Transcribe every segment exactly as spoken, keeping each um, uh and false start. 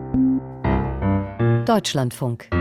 Deutschlandfunk.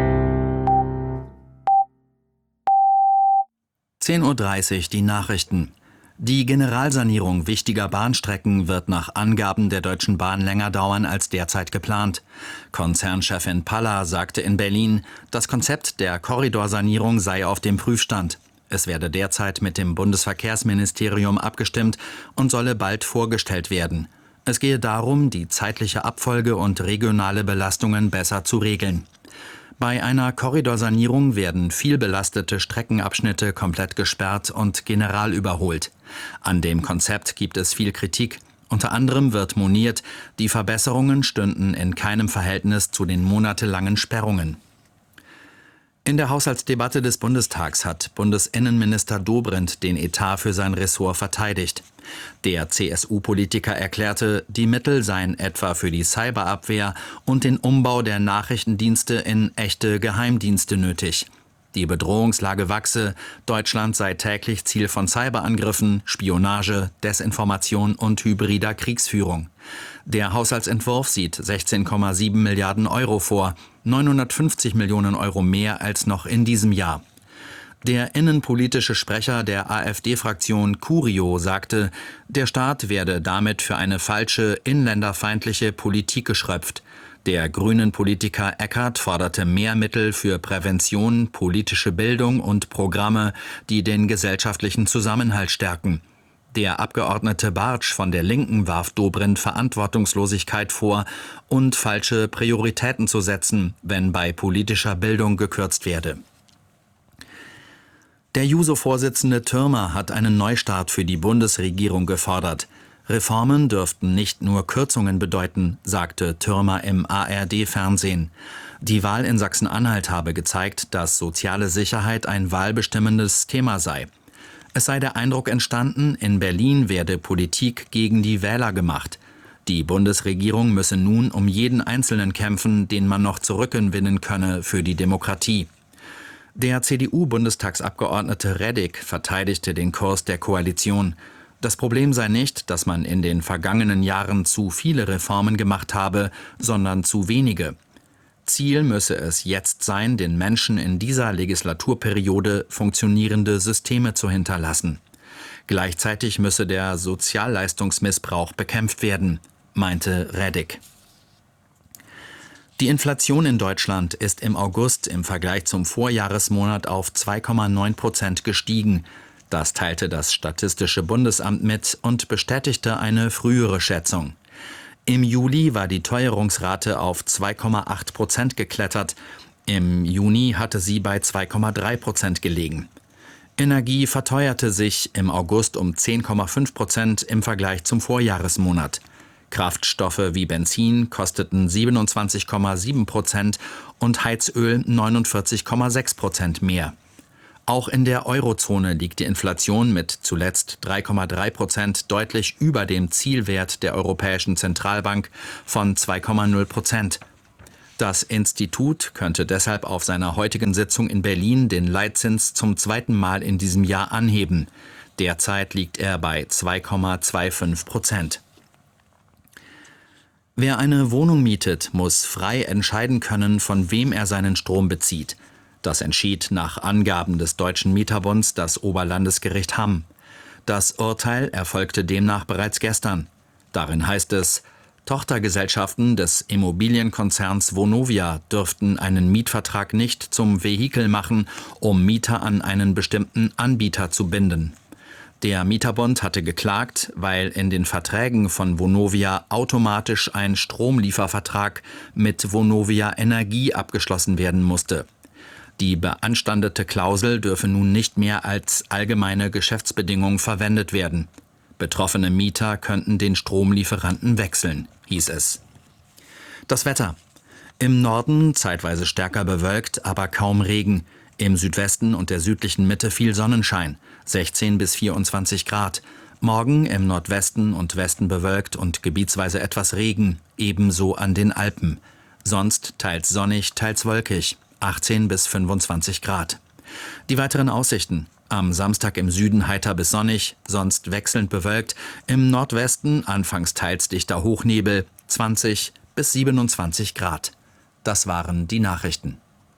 zehn Uhr dreißig, die Nachrichten. Die Generalsanierung wichtiger Bahnstrecken wird nach Angaben der Deutschen Bahn länger dauern als derzeit geplant. Konzernchefin Palla sagte in Berlin, das Konzept der Korridorsanierung sei auf dem Prüfstand. Es werde derzeit mit dem Bundesverkehrsministerium abgestimmt und solle bald vorgestellt werden. Es gehe darum, die zeitliche Abfolge und regionale Belastungen besser zu regeln. Bei einer Korridorsanierung werden vielbelastete Streckenabschnitte komplett gesperrt und general überholt. An dem Konzept gibt es viel Kritik. Unter anderem wird moniert, die Verbesserungen stünden in keinem Verhältnis zu den monatelangen Sperrungen. In der Haushaltsdebatte des Bundestags hat Bundesinnenminister Dobrindt den Etat für sein Ressort verteidigt. Der C S U-Politiker erklärte, die Mittel seien etwa für die Cyberabwehr und den Umbau der Nachrichtendienste in echte Geheimdienste nötig. Die Bedrohungslage wachse, Deutschland sei täglich Ziel von Cyberangriffen, Spionage, Desinformation und hybrider Kriegsführung. Der Haushaltsentwurf sieht sechzehn Komma sieben Milliarden Euro vor, neunhundertfünfzig Millionen Euro mehr als noch in diesem Jahr. Der innenpolitische Sprecher der AfD-Fraktion Curio sagte, der Staat werde damit für eine falsche, inländerfeindliche Politik geschröpft. Der grünen Politiker Eckert forderte mehr Mittel für Prävention, politische Bildung und Programme, die den gesellschaftlichen Zusammenhalt stärken. Der Abgeordnete Bartsch von der Linken warf Dobrindt Verantwortungslosigkeit vor und falsche Prioritäten zu setzen, wenn bei politischer Bildung gekürzt werde. Der Juso-Vorsitzende Thürmer hat einen Neustart für die Bundesregierung gefordert. Reformen dürften nicht nur Kürzungen bedeuten, sagte Thürmer im A R D-Fernsehen. Die Wahl in Sachsen-Anhalt habe gezeigt, dass soziale Sicherheit ein wahlbestimmendes Thema sei. Es sei der Eindruck entstanden, in Berlin werde Politik gegen die Wähler gemacht. Die Bundesregierung müsse nun um jeden Einzelnen kämpfen, den man noch zurückgewinnen könne für die Demokratie. Der C D U-Bundestagsabgeordnete Reddick verteidigte den Kurs der Koalition. Das Problem sei nicht, dass man in den vergangenen Jahren zu viele Reformen gemacht habe, sondern zu wenige. Ziel müsse es jetzt sein, den Menschen in dieser Legislaturperiode funktionierende Systeme zu hinterlassen. Gleichzeitig müsse der Sozialleistungsmissbrauch bekämpft werden, meinte Reddick. Die Inflation in Deutschland ist im August im Vergleich zum Vorjahresmonat auf zwei Komma neun Prozent gestiegen. Das teilte das Statistische Bundesamt mit und bestätigte eine frühere Schätzung. Im Juli war die Teuerungsrate auf zwei Komma acht Prozent geklettert. Im Juni hatte sie bei zwei Komma drei Prozent gelegen. Energie verteuerte sich im August um zehn Komma fünf Prozent im Vergleich zum Vorjahresmonat. Kraftstoffe wie Benzin kosteten siebenundzwanzig Komma sieben Prozent und Heizöl neunundvierzig Komma sechs Prozent mehr. Auch in der Eurozone liegt die Inflation mit zuletzt drei Komma drei Prozent deutlich über dem Zielwert der Europäischen Zentralbank von zwei Komma null Prozent. Das Institut könnte deshalb auf seiner heutigen Sitzung in Berlin den Leitzins zum zweiten Mal in diesem Jahr anheben. Derzeit liegt er bei zwei Komma fünfundzwanzig Prozent. Wer eine Wohnung mietet, muss frei entscheiden können, von wem er seinen Strom bezieht. Das entschied nach Angaben des Deutschen Mieterbunds das Oberlandesgericht Hamm. Das Urteil erfolgte demnach bereits gestern. Darin heißt es, Tochtergesellschaften des Immobilienkonzerns Vonovia dürften einen Mietvertrag nicht zum Vehikel machen, um Mieter an einen bestimmten Anbieter zu binden. Der Mieterbund hatte geklagt, weil in den Verträgen von Vonovia automatisch ein Stromliefervertrag mit Vonovia Energie abgeschlossen werden musste. Die beanstandete Klausel dürfe nun nicht mehr als allgemeine Geschäftsbedingung verwendet werden. Betroffene Mieter könnten den Stromlieferanten wechseln, hieß es. Das Wetter. Im Norden zeitweise stärker bewölkt, aber kaum Regen. Im Südwesten und der südlichen Mitte viel Sonnenschein, sechzehn bis vierundzwanzig Grad. Morgen im Nordwesten und Westen bewölkt und gebietsweise etwas Regen, ebenso an den Alpen. Sonst teils sonnig, teils wolkig, achtzehn bis fünfundzwanzig Grad. Die weiteren Aussichten. Am Samstag im Süden heiter bis sonnig, sonst wechselnd bewölkt. Im Nordwesten anfangs teils dichter Hochnebel, zwanzig bis siebenundzwanzig Grad. Das waren die Nachrichten.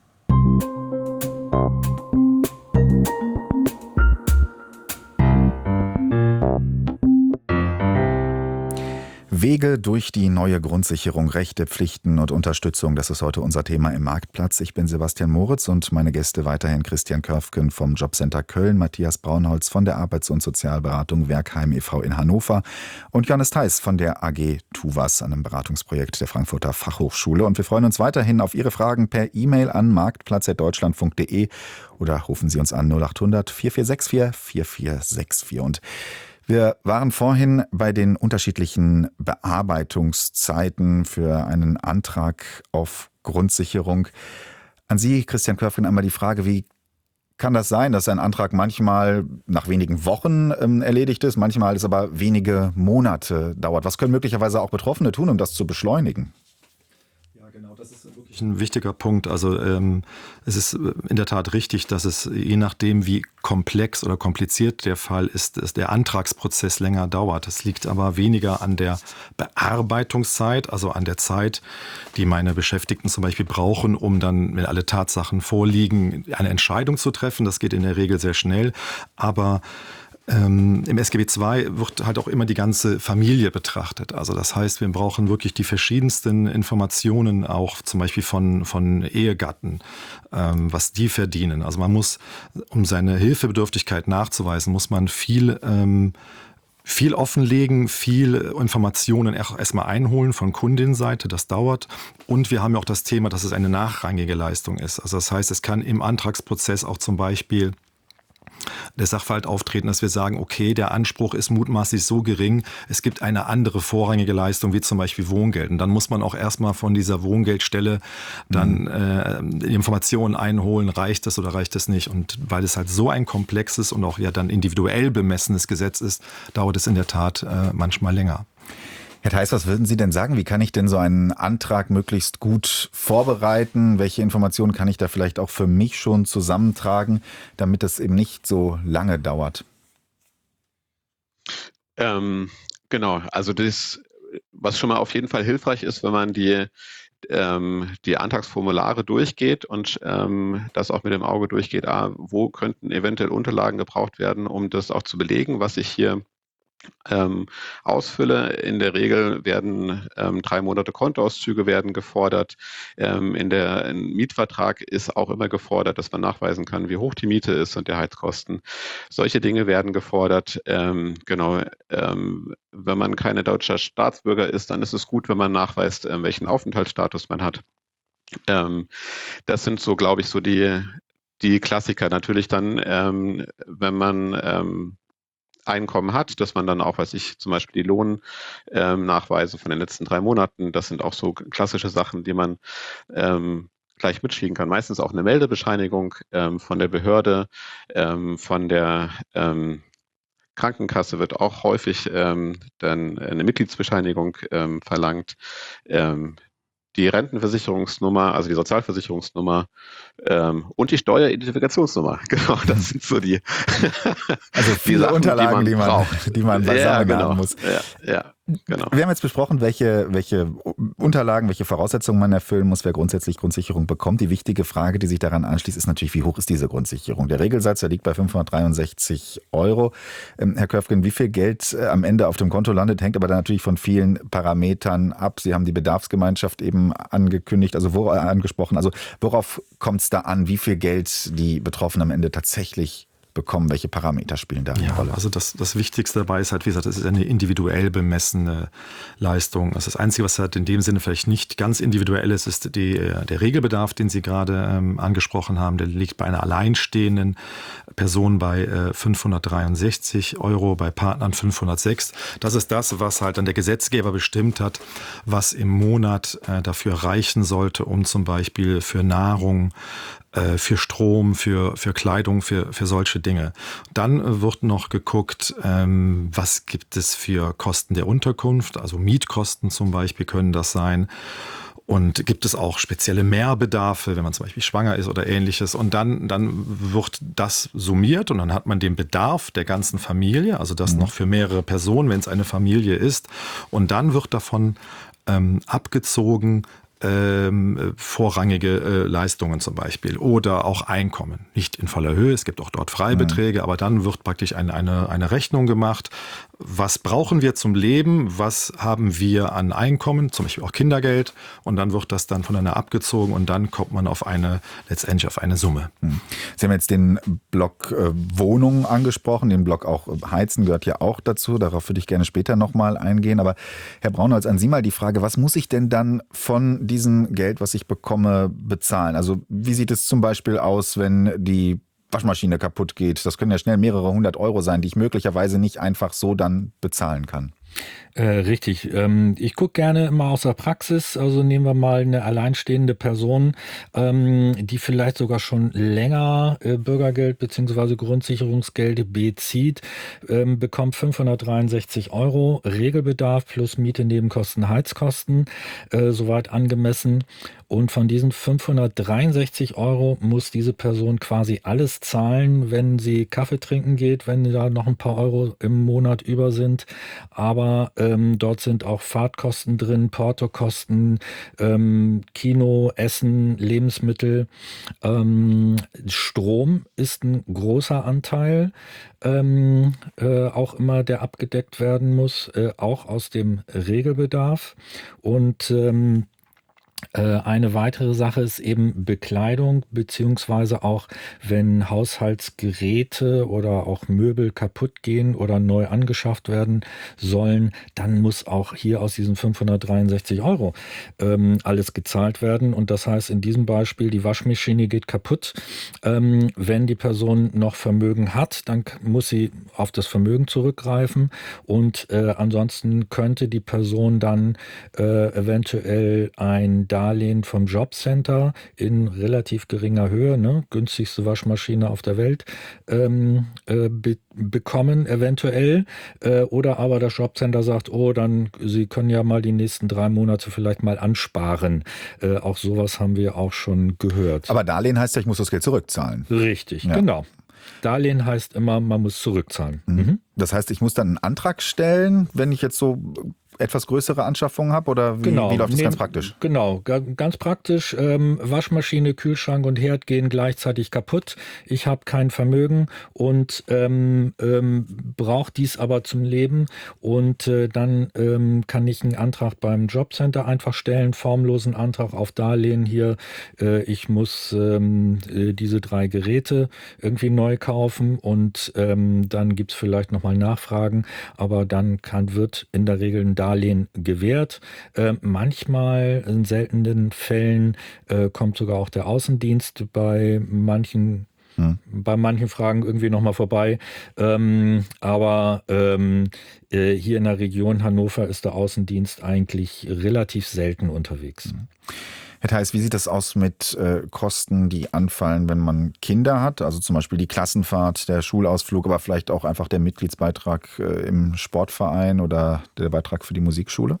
Wege durch die neue Grundsicherung, Rechte, Pflichten und Unterstützung. Das ist heute unser Thema im Marktplatz. Ich bin Sebastian Moritz und meine Gäste weiterhin Christian Körfgen vom Jobcenter Köln, Matthias Braunholz von der Arbeits- und Sozialberatung Werkheim e V in Hannover und Johannes Theis von der A G TUVAS, einem Beratungsprojekt der Frankfurter Fachhochschule. Und wir freuen uns weiterhin auf Ihre Fragen per E-Mail an marktplatz punkt deutschlandfunk punkt de oder rufen Sie uns an null acht hundert vier vier sechs vier vier vier sechs vier. Und wir waren vorhin bei den unterschiedlichen Bearbeitungszeiten für einen Antrag auf Grundsicherung. An Sie, Christian Körfgen, einmal die Frage, wie kann das sein, dass ein Antrag manchmal nach wenigen Wochen ähm, erledigt ist, manchmal es aber wenige Monate dauert? Was können möglicherweise auch Betroffene tun, um das zu beschleunigen? Genau, das ist wirklich ein wichtiger Punkt. Also ähm, es ist in der Tat richtig, dass es je nachdem, wie komplex oder kompliziert der Fall ist, dass der Antragsprozess länger dauert. Das liegt aber weniger an der Bearbeitungszeit, also an der Zeit, die meine Beschäftigten zum Beispiel brauchen, um dann, wenn alle Tatsachen vorliegen, eine Entscheidung zu treffen. Das geht in der Regel sehr schnell, aber Ähm, im S G B zwei wird halt auch immer die ganze Familie betrachtet. Also das heißt, wir brauchen wirklich die verschiedensten Informationen, auch zum Beispiel von, von Ehegatten, ähm, was die verdienen. Also man muss, um seine Hilfebedürftigkeit nachzuweisen, muss man viel ähm, viel offenlegen, viel Informationen erstmal einholen von Kundinnenseite, das dauert. Und wir haben ja auch das Thema, dass es eine nachrangige Leistung ist. Also das heißt, es kann im Antragsprozess auch zum Beispiel der Sachverhalt auftreten, dass wir sagen, okay, der Anspruch ist mutmaßlich so gering, es gibt eine andere vorrangige Leistung, wie zum Beispiel Wohngeld. Und dann muss man auch erstmal von dieser Wohngeldstelle dann äh, Informationen einholen, reicht das oder reicht das nicht. Und weil es halt so ein komplexes und auch ja dann individuell bemessenes Gesetz ist, dauert es in der Tat äh, manchmal länger. Herr Theis, was würden Sie denn sagen? Wie kann ich denn so einen Antrag möglichst gut vorbereiten? Welche Informationen kann ich da vielleicht auch für mich schon zusammentragen, damit es eben nicht so lange dauert? Ähm, genau, also das, was schon mal auf jeden Fall hilfreich ist, wenn man die, ähm, die Antragsformulare durchgeht und ähm, das auch mit dem Auge durchgeht, ah, wo könnten eventuell Unterlagen gebraucht werden, um das auch zu belegen, was ich hier Ähm, ausfülle. In der Regel werden ähm, drei Monate Kontoauszüge werden gefordert. Ähm, in der im Mietvertrag ist auch immer gefordert, dass man nachweisen kann, wie hoch die Miete ist und der Heizkosten. Solche Dinge werden gefordert. Ähm, genau. Ähm, wenn man kein deutscher Staatsbürger ist, dann ist es gut, wenn man nachweist, äh, welchen Aufenthaltsstatus man hat. Ähm, das sind so, glaube ich, so die, die Klassiker. Natürlich dann, ähm, wenn man ähm, Einkommen hat, dass man dann auch, weiß ich, zum Beispiel die Lohnnachweise ähm, von den letzten drei Monaten, das sind auch so klassische Sachen, die man ähm, gleich mitschicken kann. Meistens auch eine Meldebescheinigung ähm, von der Behörde, ähm, von der ähm, Krankenkasse wird auch häufig ähm, dann eine Mitgliedsbescheinigung ähm, verlangt. Ähm, die Rentenversicherungsnummer, also die Sozialversicherungsnummer ähm, und die Steueridentifikationsnummer. Genau, das sind so die, also viele die Sachen, Unterlagen, die man, die man braucht, die man beisammen ja, genau. haben muss. Ja, ja, genau. Wir haben jetzt besprochen, welche, welche Unterlagen, welche Voraussetzungen man erfüllen muss, wer grundsätzlich Grundsicherung bekommt. Die wichtige Frage, die sich daran anschließt, ist natürlich, wie hoch ist diese Grundsicherung? Der Regelsatz, der liegt bei fünfhundertdreiundsechzig Euro. Ähm, Herr Körfgen, wie viel Geld äh, am Ende auf dem Konto landet, hängt aber dann natürlich von vielen Parametern ab. Sie haben die Bedarfsgemeinschaft eben angekündigt, also wo, äh, angesprochen. Also worauf kommt es da an, wie viel Geld die Betroffenen am Ende tatsächlich bekommen? Welche Parameter spielen da eine ja, Rolle? Also das, das Wichtigste dabei ist halt, wie gesagt, es ist eine individuell bemessene Leistung. Also das Einzige, was halt in dem Sinne vielleicht nicht ganz individuell ist, ist die, der Regelbedarf, den Sie gerade ähm, angesprochen haben. Der liegt bei einer alleinstehenden Person bei äh, fünfhundertdreiundsechzig Euro, bei Partnern fünfhundertsechs. Das ist das, was halt dann der Gesetzgeber bestimmt hat, was im Monat äh, dafür reichen sollte, um zum Beispiel für Nahrung, für Strom, für, für Kleidung, für, für solche Dinge. Dann wird noch geguckt, ähm, was gibt es für Kosten der Unterkunft, also Mietkosten zum Beispiel können das sein. Und gibt es auch spezielle Mehrbedarfe, wenn man zum Beispiel schwanger ist oder ähnliches. Und dann, dann wird das summiert und dann hat man den Bedarf der ganzen Familie, also das mhm. noch für mehrere Personen, wenn es eine Familie ist. Und dann wird davon ähm, abgezogen ähm, vorrangige äh, Leistungen zum Beispiel oder auch Einkommen. Nicht in voller Höhe, es gibt auch dort Freibeträge, mhm. aber dann wird praktisch eine, eine, eine Rechnung gemacht. Was brauchen wir zum Leben? Was haben wir an Einkommen? Zum Beispiel auch Kindergeld. Und dann wird das dann voneinander abgezogen und dann kommt man auf eine, letztendlich auf eine Summe. Sie haben jetzt den Block äh, Wohnungen angesprochen, den Block auch Heizen gehört ja auch dazu. Darauf würde ich gerne später nochmal eingehen. Aber Herr Braunholz, an Sie mal die Frage, was muss ich denn dann von diesem Geld, was ich bekomme, bezahlen? Also wie sieht es zum Beispiel aus, wenn die Waschmaschine kaputt geht? Das können ja schnell mehrere hundert Euro sein, die ich möglicherweise nicht einfach so dann bezahlen kann. Äh, richtig. Ähm, ich gucke gerne immer aus der Praxis. Also nehmen wir mal eine alleinstehende Person, ähm, die vielleicht sogar schon länger äh, Bürgergeld bzw. Grundsicherungsgeld bezieht, ähm, bekommt fünfhundertdreiundsechzig Euro Regelbedarf plus Miete, Nebenkosten, Heizkosten, äh, soweit angemessen. Und von diesen fünfhundertdreiundsechzig Euro muss diese Person quasi alles zahlen, wenn sie Kaffee trinken geht, wenn da noch ein paar Euro im Monat über sind. Aber ähm, dort sind auch Fahrtkosten drin, Portokosten, ähm, Kino, Essen, Lebensmittel. Ähm, Strom ist ein großer Anteil, ähm, äh, auch immer, der abgedeckt werden muss, äh, auch aus dem Regelbedarf. Und ähm, Eine weitere Sache ist eben Bekleidung, beziehungsweise auch wenn Haushaltsgeräte oder auch Möbel kaputt gehen oder neu angeschafft werden sollen, dann muss auch hier aus diesen fünfhundertdreiundsechzig Euro ähm, alles gezahlt werden. Und das heißt in diesem Beispiel, die Waschmaschine geht kaputt. Ähm, wenn die Person noch Vermögen hat, dann muss sie auf das Vermögen zurückgreifen. Und äh, ansonsten könnte die Person dann äh, eventuell ein Darlehen vom Jobcenter in relativ geringer Höhe, ne, günstigste Waschmaschine auf der Welt, ähm, äh, be bekommen eventuell. Äh, oder aber das Jobcenter sagt, oh, dann Sie können ja mal die nächsten drei Monate vielleicht mal ansparen. Äh, auch sowas haben wir auch schon gehört. Aber Darlehen heißt ja, ich muss das Geld zurückzahlen. Richtig, ja. Genau. Darlehen heißt immer, man muss zurückzahlen. Mhm. Mhm. Das heißt, ich muss dann einen Antrag stellen, wenn ich jetzt so etwas größere Anschaffungen habe, oder wie, genau. wie läuft das nee, ganz praktisch? Genau, ganz praktisch. Ähm, Waschmaschine, Kühlschrank und Herd gehen gleichzeitig kaputt. Ich habe kein Vermögen und ähm, ähm, brauche dies aber zum Leben. Und äh, dann ähm, kann ich einen Antrag beim Jobcenter einfach stellen, formlosen Antrag auf Darlehen hier. Äh, ich muss ähm, äh, diese drei Geräte irgendwie neu kaufen und ähm, dann gibt es vielleicht nochmal Nachfragen, aber dann kann, wird in der Regel ein Darlehen gewährt. Äh, manchmal, in seltenen Fällen, äh, kommt sogar auch der Außendienst bei manchen hm. bei manchen Fragen irgendwie nochmal vorbei. Ähm, aber ähm, äh, hier in der Region Hannover ist der Außendienst eigentlich relativ selten unterwegs. Hm. Herr Theis, wie sieht das aus mit äh, Kosten, die anfallen, wenn man Kinder hat? Also zum Beispiel die Klassenfahrt, der Schulausflug, aber vielleicht auch einfach der Mitgliedsbeitrag äh, im Sportverein oder der Beitrag für die Musikschule?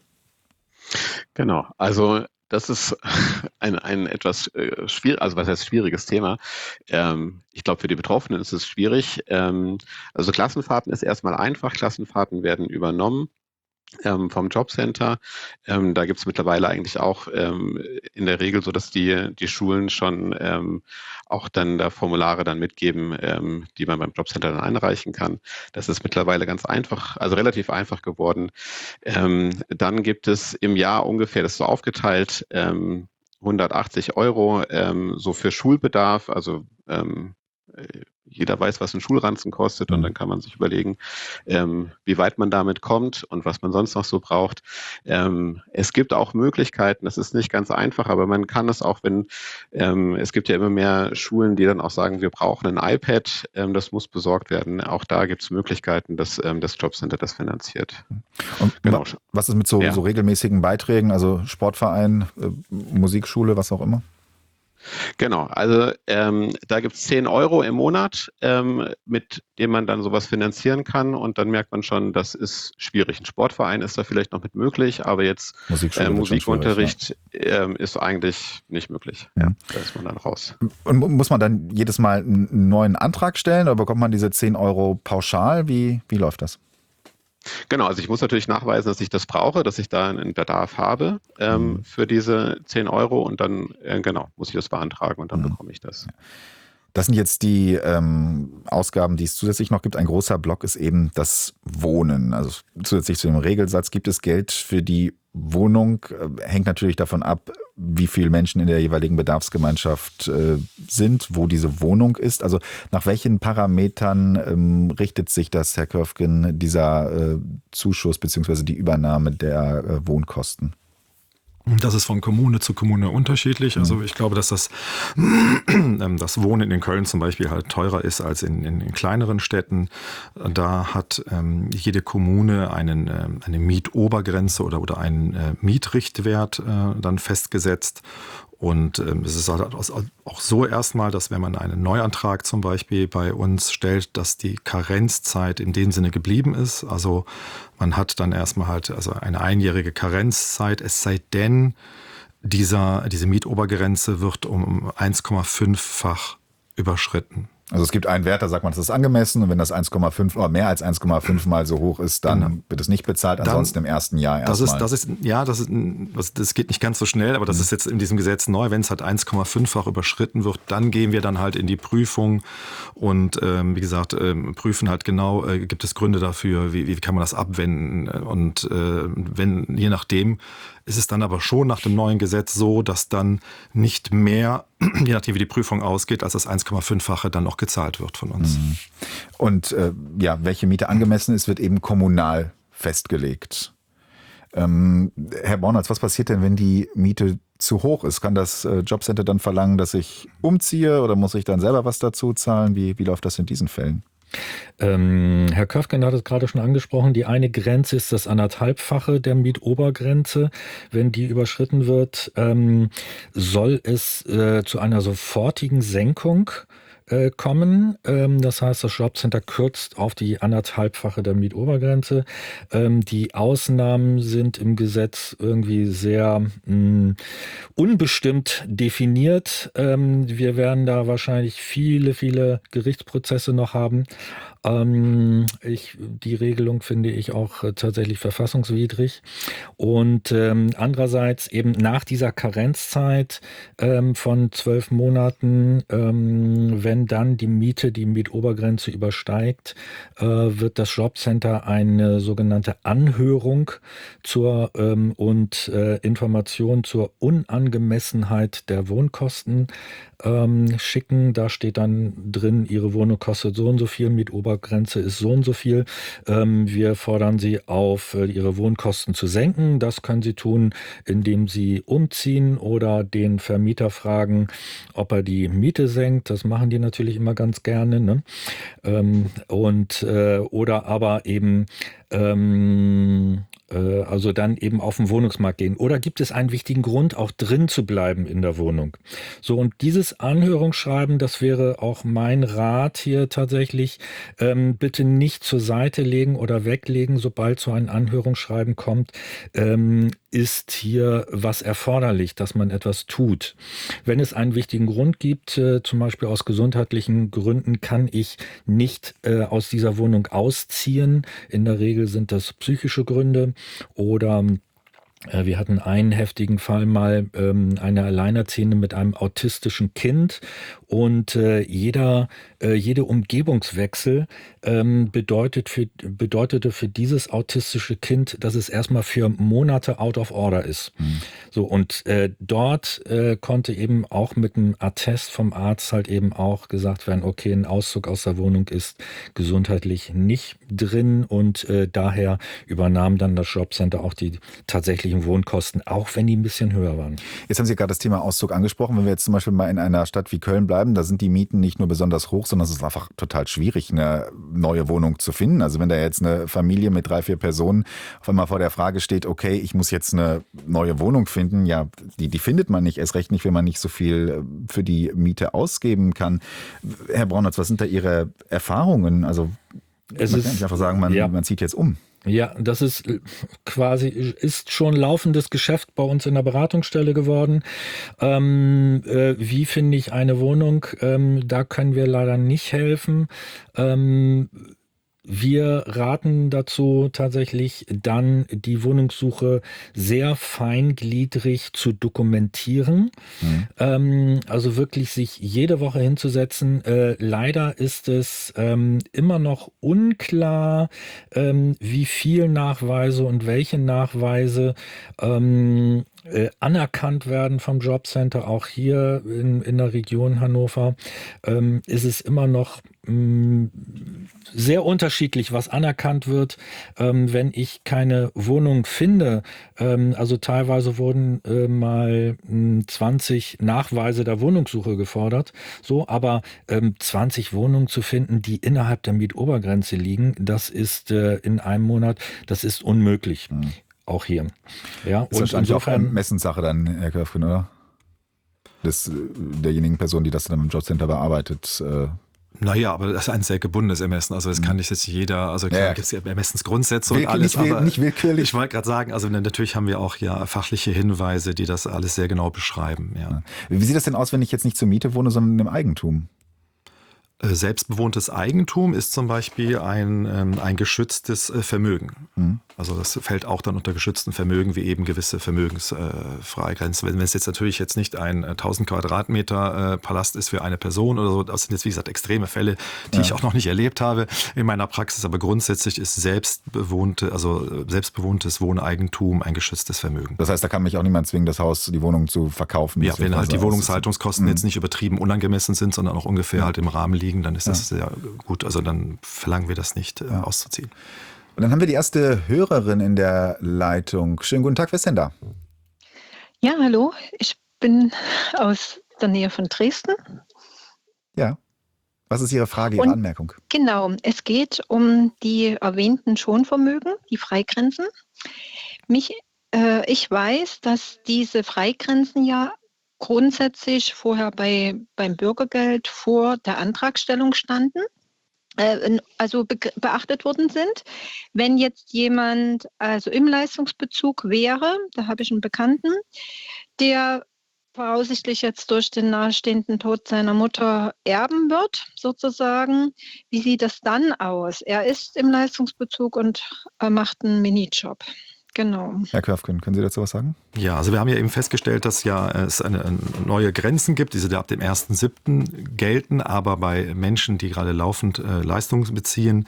Genau, also das ist ein, ein etwas äh, schwierig, also was heißt schwieriges Thema. Ähm, ich glaube, für die Betroffenen ist es schwierig. Ähm, also Klassenfahrten ist erstmal einfach. Klassenfahrten werden übernommen ähm, vom Jobcenter. Ähm, da gibt es mittlerweile eigentlich auch ähm, in der Regel so, dass die, die Schulen schon ähm, auch dann da Formulare dann mitgeben, ähm, die man beim Jobcenter dann einreichen kann. Das ist mittlerweile ganz einfach, also relativ einfach geworden. Ähm, dann gibt es im Jahr ungefähr, das ist so aufgeteilt, ähm, hundertachtzig Euro ähm, so für Schulbedarf, also ähm, jeder weiß, was ein Schulranzen kostet, und dann kann man sich überlegen, ähm, wie weit man damit kommt und was man sonst noch so braucht. Ähm, es gibt auch Möglichkeiten, das ist nicht ganz einfach, aber man kann es auch, wenn, ähm, es gibt ja immer mehr Schulen, die dann auch sagen, wir brauchen ein iPad, ähm, das muss besorgt werden. Auch da gibt es Möglichkeiten, dass ähm, das Jobcenter das finanziert. Und genau. Was ist mit so, ja. so regelmäßigen Beiträgen, also Sportverein, äh, Musikschule, was auch immer? Genau, also ähm, da gibt es zehn Euro im Monat, ähm, mit dem man dann sowas finanzieren kann, und dann merkt man schon, das ist schwierig. Ein Sportverein ist da vielleicht noch mit möglich, aber jetzt äh, Musikunterricht ja. ähm, ist eigentlich nicht möglich. Ja. Da ist man dann raus. Und muss man dann jedes Mal einen neuen Antrag stellen, oder bekommt man diese zehn Euro pauschal? Wie, wie läuft das? Genau, also ich muss natürlich nachweisen, dass ich das brauche, dass ich da einen Bedarf habe ähm, Mhm. für diese zehn Euro und dann, äh, genau, muss ich das beantragen und dann Mhm. bekomme ich das. Das sind jetzt die ähm, Ausgaben, die es zusätzlich noch gibt. Ein großer Block ist eben das Wohnen. Also zusätzlich zu dem Regelsatz gibt es Geld für die Wohnung. Äh, hängt natürlich davon ab, wie viele Menschen in der jeweiligen Bedarfsgemeinschaft äh, sind, wo diese Wohnung ist. Also nach welchen Parametern ähm, richtet sich das, Herr Körfgen, dieser äh, Zuschuss bzw. die Übernahme der äh, Wohnkosten? Das ist von Kommune zu Kommune unterschiedlich. Also ich glaube, dass das, das Wohnen in Köln zum Beispiel halt teurer ist als in, in, in kleineren Städten. Da hat ähm, jede Kommune einen, äh, eine Mietobergrenze oder, oder einen äh, Mietrichtwert äh, dann festgesetzt. Und ähm, es ist halt auch so erstmal, dass wenn man einen Neuantrag zum Beispiel bei uns stellt, dass die Karenzzeit in dem Sinne geblieben ist. Also man hat dann erstmal halt also eine einjährige Karenzzeit, es sei denn, dieser, diese Mietobergrenze wird um eins Komma fünf-fach überschritten. Also es gibt einen Wert, da sagt man, das ist angemessen, und wenn das eins Komma fünf oder mehr als eins Komma fünf mal so hoch ist, dann Genau. wird es nicht bezahlt, ansonsten Dann, im ersten Jahr das ist, erstmal. das ist, ja, das ist, das geht nicht ganz so schnell, aber das Mhm. ist jetzt in diesem Gesetz neu. Wenn es halt eins Komma fünf-fach überschritten wird, dann gehen wir dann halt in die Prüfung und ähm, wie gesagt, ähm, prüfen halt genau, äh, gibt es Gründe dafür, wie, wie kann man das abwenden, und äh, wenn, je nachdem, ist es dann aber schon nach dem neuen Gesetz so, dass dann nicht mehr, je nachdem wie die Prüfung ausgeht, als das eins Komma fünf-fache dann noch gezahlt wird von uns. Mhm. Und äh, ja, welche Miete angemessen ist, wird eben kommunal festgelegt. Ähm, Herr Bornholz, was passiert denn, wenn die Miete zu hoch ist? Kann das äh, Jobcenter dann verlangen, dass ich umziehe, oder muss ich dann selber was dazu zahlen? Wie, wie läuft das in diesen Fällen? Ähm, Herr Körfgen hat es gerade schon angesprochen, die eine Grenze ist das anderthalbfache der Mietobergrenze. Wenn die überschritten wird, ähm, soll es äh, zu einer sofortigen Senkung äh, kommen. Ähm, das heißt, das Jobcenter kürzt auf die anderthalbfache der Mietobergrenze. Ähm, die Ausnahmen sind im Gesetz irgendwie sehr mh, unbestimmt definiert. Ähm, wir werden da wahrscheinlich viele, viele Gerichtsprozesse noch haben. Ähm, ich, die Regelung finde ich auch äh, tatsächlich verfassungswidrig. Und ähm, andererseits eben nach dieser Karenzzeit ähm, von zwölf Monaten, ähm, wenn dann die Miete die Mietobergrenze übersteigt, äh, wird das Jobcenter eine sogenannte Anhörung zur ähm, und äh, Information zur Unangemessenheit der Wohnkosten ähm, schicken. Da steht dann drin, Ihre Wohnung kostet so und so viel, Mietobergrenze ist so und so viel. Ähm, wir fordern Sie auf, äh, Ihre Wohnkosten zu senken. Das können Sie tun, indem Sie umziehen oder den Vermieter fragen, ob er die Miete senkt. Das machen die natürlich immer ganz gerne, ne? Ähm, und äh, oder aber eben ähm, äh, also dann eben auf den Wohnungsmarkt gehen. Oder gibt es einen wichtigen Grund, auch drin zu bleiben in der Wohnung? So, und dieses Anhörungsschreiben, das wäre auch mein Rat hier tatsächlich, ähm, bitte nicht zur Seite legen oder weglegen, sobald so ein Anhörungsschreiben kommt, ähm, ist hier was erforderlich, dass man etwas tut. Wenn es einen wichtigen Grund gibt, äh, zum Beispiel aus gesundheitlichen Gründen, kann ich nicht äh, aus dieser Wohnung ausziehen. In der Regel sind das psychische Gründe oder äh, wir hatten einen heftigen Fall mal, ähm, eine Alleinerziehende mit einem autistischen Kind und äh, jeder, äh, jede Umgebungswechsel ähm, bedeutet für, bedeutete für dieses autistische Kind, dass es erstmal für Monate out of order ist. Mhm. So, und äh, dort äh, konnte eben auch mit einem Attest vom Arzt halt eben auch gesagt werden, okay, ein Auszug aus der Wohnung ist gesundheitlich nicht drin und äh, daher übernahm dann das Jobcenter auch die tatsächlichen Wohnkosten, auch wenn die ein bisschen höher waren. Jetzt haben Sie gerade das Thema Auszug angesprochen. Wenn wir jetzt zum Beispiel mal in einer Stadt wie Köln bleiben, da sind die Mieten nicht nur besonders hoch, sondern es ist einfach total schwierig, eine neue Wohnung zu finden. Also wenn da jetzt eine Familie mit drei, vier Personen auf einmal vor der Frage steht, okay, ich muss jetzt eine neue Wohnung finden, ja, die, die findet man nicht, erst recht nicht, wenn man nicht so viel für die Miete ausgeben kann. Herr Bornholz, was sind da Ihre Erfahrungen? Also es man ist, kann nicht einfach sagen, man, ja. man zieht jetzt um. Ja, das ist quasi, ist schon laufendes Geschäft bei uns in der Beratungsstelle geworden. Ähm, äh, wie finde ich eine Wohnung? Ähm, da können wir leider nicht helfen. Ähm, Wir raten dazu tatsächlich dann die Wohnungssuche sehr feingliedrig zu dokumentieren. Mhm. Ähm, also wirklich sich jede Woche hinzusetzen. Äh, leider ist es ähm, immer noch unklar, ähm, wie viel Nachweise und welche Nachweise ähm, äh, anerkannt werden vom Jobcenter. Auch hier in, in der Region Hannover ähm, ist es immer noch mh, sehr unterschiedlich, was anerkannt wird, ähm, wenn ich keine Wohnung finde. Ähm, also teilweise wurden äh, mal mh, zwanzig Nachweise der Wohnungssuche gefordert. So, aber ähm, zwanzig Wohnungen zu finden, die innerhalb der Mietobergrenze liegen, das ist äh, in einem Monat, das ist unmöglich. Mhm. Auch hier. Ja, ist und wahrscheinlich insofern, auch Ermessenssache dann, Herr Körfgen, oder? Des, derjenigen Person, die das dann im Jobcenter bearbeitet. Äh Naja, aber das ist ein sehr gebundenes Ermessen. Also das kann nicht jetzt jeder, also klar, ja, gibt es ja Ermessensgrundsätze und Willkür, alles. nicht, aber nicht willkürlich. Ich wollte gerade sagen, also natürlich haben wir auch ja fachliche Hinweise, die das alles sehr genau beschreiben. Ja. Wie sieht das denn aus, wenn ich jetzt nicht zur Miete wohne, sondern im Eigentum? Selbstbewohntes Eigentum ist zum Beispiel ein, ähm, ein geschütztes äh, Vermögen. Mhm. Also das fällt auch dann unter geschützten Vermögen, wie eben gewisse Vermögensfreigrenzen. Äh, Wenn es jetzt natürlich jetzt nicht ein äh, tausend Quadratmeter äh, Palast ist für eine Person oder so, das sind jetzt wie gesagt extreme Fälle, die ja. ich auch noch nicht erlebt habe in meiner Praxis. Aber grundsätzlich ist selbstbewohnte, also selbstbewohntes Wohneigentum ein geschütztes Vermögen. Das heißt, da kann mich auch niemand zwingen, das Haus, die Wohnung zu verkaufen. Ja, wenn halt die Wohnungshaltungskosten mhm. jetzt nicht übertrieben unangemessen sind, sondern auch ungefähr mhm. halt im Rahmen liegen, dann ist das ja. sehr gut. Also dann verlangen wir das nicht, äh, ja. auszuziehen. Und dann haben wir die erste Hörerin in der Leitung. Schönen guten Tag, wer ist denn da? Ja, hallo. Ich bin aus der Nähe von Dresden. Ja. Was ist Ihre Frage, Ihre Und Anmerkung? Genau, es geht um die erwähnten Schonvermögen, die Freigrenzen. Mich, äh, ich weiß, dass diese Freigrenzen ja grundsätzlich vorher bei, beim Bürgergeld vor der Antragstellung standen, äh, also be beachtet worden sind. Wenn jetzt jemand also im Leistungsbezug wäre, da habe ich einen Bekannten, der voraussichtlich jetzt durch den nahestehenden Tod seiner Mutter erben wird, sozusagen. Wie sieht das dann aus? Er ist im Leistungsbezug und er macht einen Minijob. Genau. Herr Körfgen, können Sie dazu was sagen? Ja, also wir haben ja eben festgestellt, dass ja es eine, eine neue Grenzen gibt, diese ab dem ersten siebten gelten, aber bei Menschen, die gerade laufend äh, Leistungen beziehen,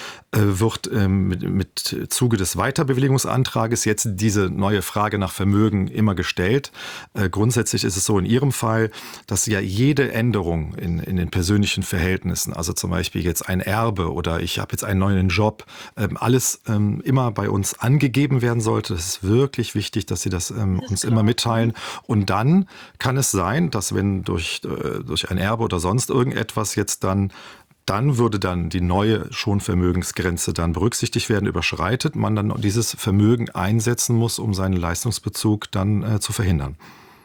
wird ähm, mit, mit Zuge des Weiterbewilligungsantrages jetzt diese neue Frage nach Vermögen immer gestellt. Äh, grundsätzlich ist es so in Ihrem Fall, dass ja jede Änderung in, in den persönlichen Verhältnissen, also zum Beispiel jetzt ein Erbe oder ich habe jetzt einen neuen Job, ähm, alles ähm, immer bei uns angegeben werden sollte. Das ist wirklich wichtig, dass Sie das ähm, uns klar. immer mitteilen. Und dann kann es sein, dass wenn durch, äh, durch ein Erbe oder sonst irgendetwas jetzt dann Dann würde dann die neue Schonvermögensgrenze dann berücksichtigt werden, überschreitet, man dann dieses Vermögen einsetzen muss, um seinen Leistungsbezug dann äh, zu verhindern.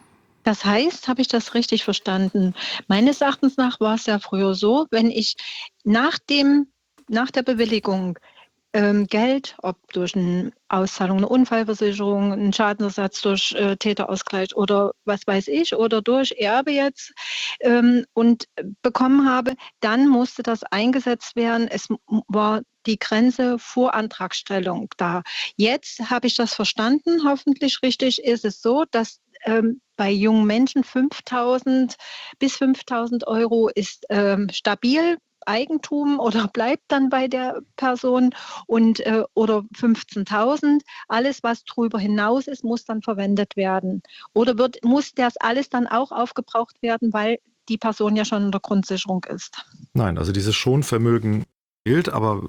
Das heißt, habe ich das richtig verstanden? Meines Erachtens nach war es ja früher so, wenn ich nach, dem, nach der Bewilligung ähm, Geld, ob durch eine Auszahlung, eine Unfallversicherung, einen Schadenersatz durch äh, Täterausgleich oder was weiß ich, oder durch Erbe jetzt ähm, und bekommen habe, dann musste das eingesetzt werden. Es war die Grenze vor Antragstellung da. Jetzt habe ich das verstanden, hoffentlich richtig, ist es so, dass ähm, bei jungen Menschen fünftausend bis fünftausend Euro ist ähm, stabil Eigentum oder bleibt dann bei der Person und äh, oder fünfzehntausend. Alles, was drüber hinaus ist, muss dann verwendet werden. Oder wird, muss das alles dann auch aufgebraucht werden, weil die Person ja schon in der Grundsicherung ist? Nein, also dieses Schonvermögen gilt, aber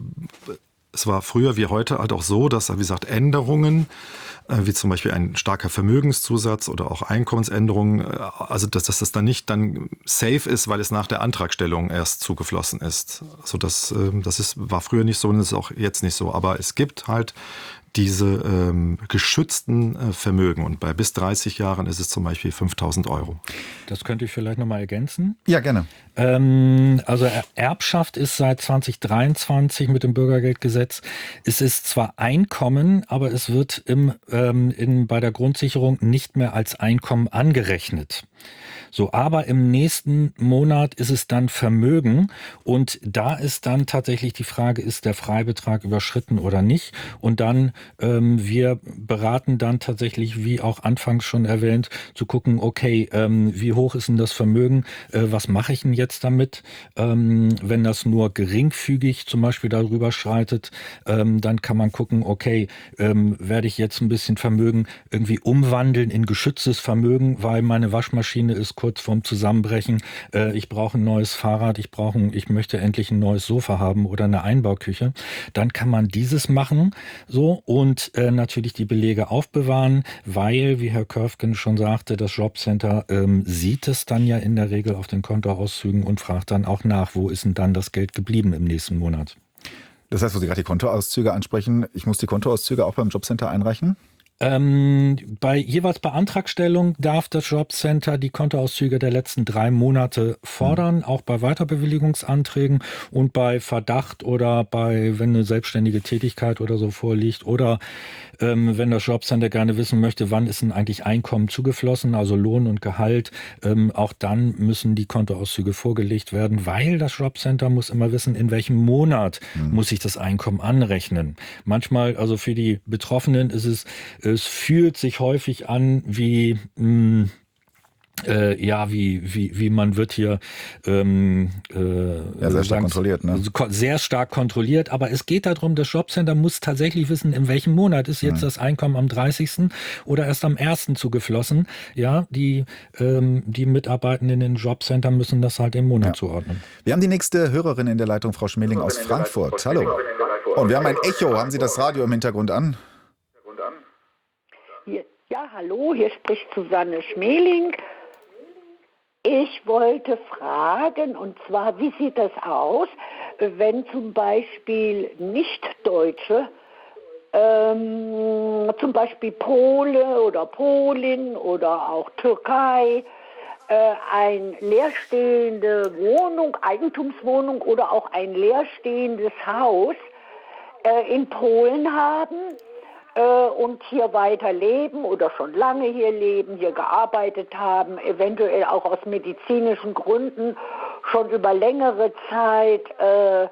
es war früher wie heute halt auch so, dass, wie gesagt, Änderungen, wie zum Beispiel ein starker Vermögenszusatz oder auch Einkommensänderungen, also dass, dass das dann nicht dann safe ist, weil es nach der Antragstellung erst zugeflossen ist. Also das, das ist, war früher nicht so und ist auch jetzt nicht so. Aber es gibt halt diese ähm, geschützten äh, Vermögen. Und bei bis dreißig Jahren ist es zum Beispiel fünftausend Euro. Das könnte ich vielleicht nochmal ergänzen. Ja, gerne. Ähm, also Erbschaft ist seit zwanzig dreiundzwanzig mit dem Bürgergeldgesetz. Es ist zwar Einkommen, aber es wird im, ähm, in, bei der Grundsicherung nicht mehr als Einkommen angerechnet. So, aber im nächsten Monat ist es dann Vermögen und da ist dann tatsächlich die Frage, ist der Freibetrag überschritten oder nicht? Und dann, ähm, wir beraten dann tatsächlich, wie auch anfangs schon erwähnt, zu gucken, okay, ähm, wie hoch ist denn das Vermögen? Äh, was mache ich denn jetzt damit? Ähm, wenn das nur geringfügig zum Beispiel darüber schreitet, ähm, dann kann man gucken, okay, ähm, werde ich jetzt ein bisschen Vermögen irgendwie umwandeln in geschütztes Vermögen, weil meine Waschmaschine ist kurz vorm Zusammenbrechen, äh, ich brauche ein neues Fahrrad, ich brauche, ein, ich möchte endlich ein neues Sofa haben oder eine Einbauküche, dann kann man dieses machen, so und äh, natürlich die Belege aufbewahren, weil, wie Herr Körfgen schon sagte, das Jobcenter ähm, sieht es dann ja in der Regel auf den Kontoauszügen und fragt dann auch nach, wo ist denn dann das Geld geblieben im nächsten Monat. Das heißt, wo Sie gerade die Kontoauszüge ansprechen, ich muss die Kontoauszüge auch beim Jobcenter einreichen? Ähm, bei jeweils bei Antragstellung darf das Jobcenter die Kontoauszüge der letzten drei Monate fordern, mhm. auch bei Weiterbewilligungsanträgen und bei Verdacht oder bei, wenn eine selbstständige Tätigkeit oder so vorliegt oder ähm, wenn das Jobcenter gerne wissen möchte, wann ist denn eigentlich Einkommen zugeflossen, also Lohn und Gehalt, ähm, auch dann müssen die Kontoauszüge vorgelegt werden, weil das Jobcenter muss immer wissen, in welchem Monat mhm. muss ich das Einkommen anrechnen. Manchmal, also für die Betroffenen ist es Es fühlt sich häufig an wie, mh, äh, ja, wie, wie, wie man wird hier ähm, äh, ja, sehr stark kontrolliert, ne? Sehr stark kontrolliert, aber es geht darum, das Jobcenter muss tatsächlich wissen, in welchem Monat ist jetzt mhm. das Einkommen am dreißigsten oder erst am ersten zugeflossen. Ja, die, ähm, die Mitarbeitenden in den Jobcentern müssen das halt im Monat ja. zuordnen. Wir haben die nächste Hörerin in der Leitung, Frau Schmeling aus Frankfurt. Hallo. Und wir haben ein Echo. Haben Sie das Radio im Hintergrund an? Ja, hallo, hier spricht Susanne Schmeling. Ich wollte fragen, und zwar, wie sieht das aus, wenn zum Beispiel Nicht-Deutsche, ähm, zum Beispiel Pole oder Polin oder auch Türkei, äh, ein leerstehende Wohnung, Eigentumswohnung oder auch ein leerstehendes Haus äh, in Polen haben, und hier weiter leben oder schon lange hier leben, hier gearbeitet haben, eventuell auch aus medizinischen Gründen schon über längere Zeit äh,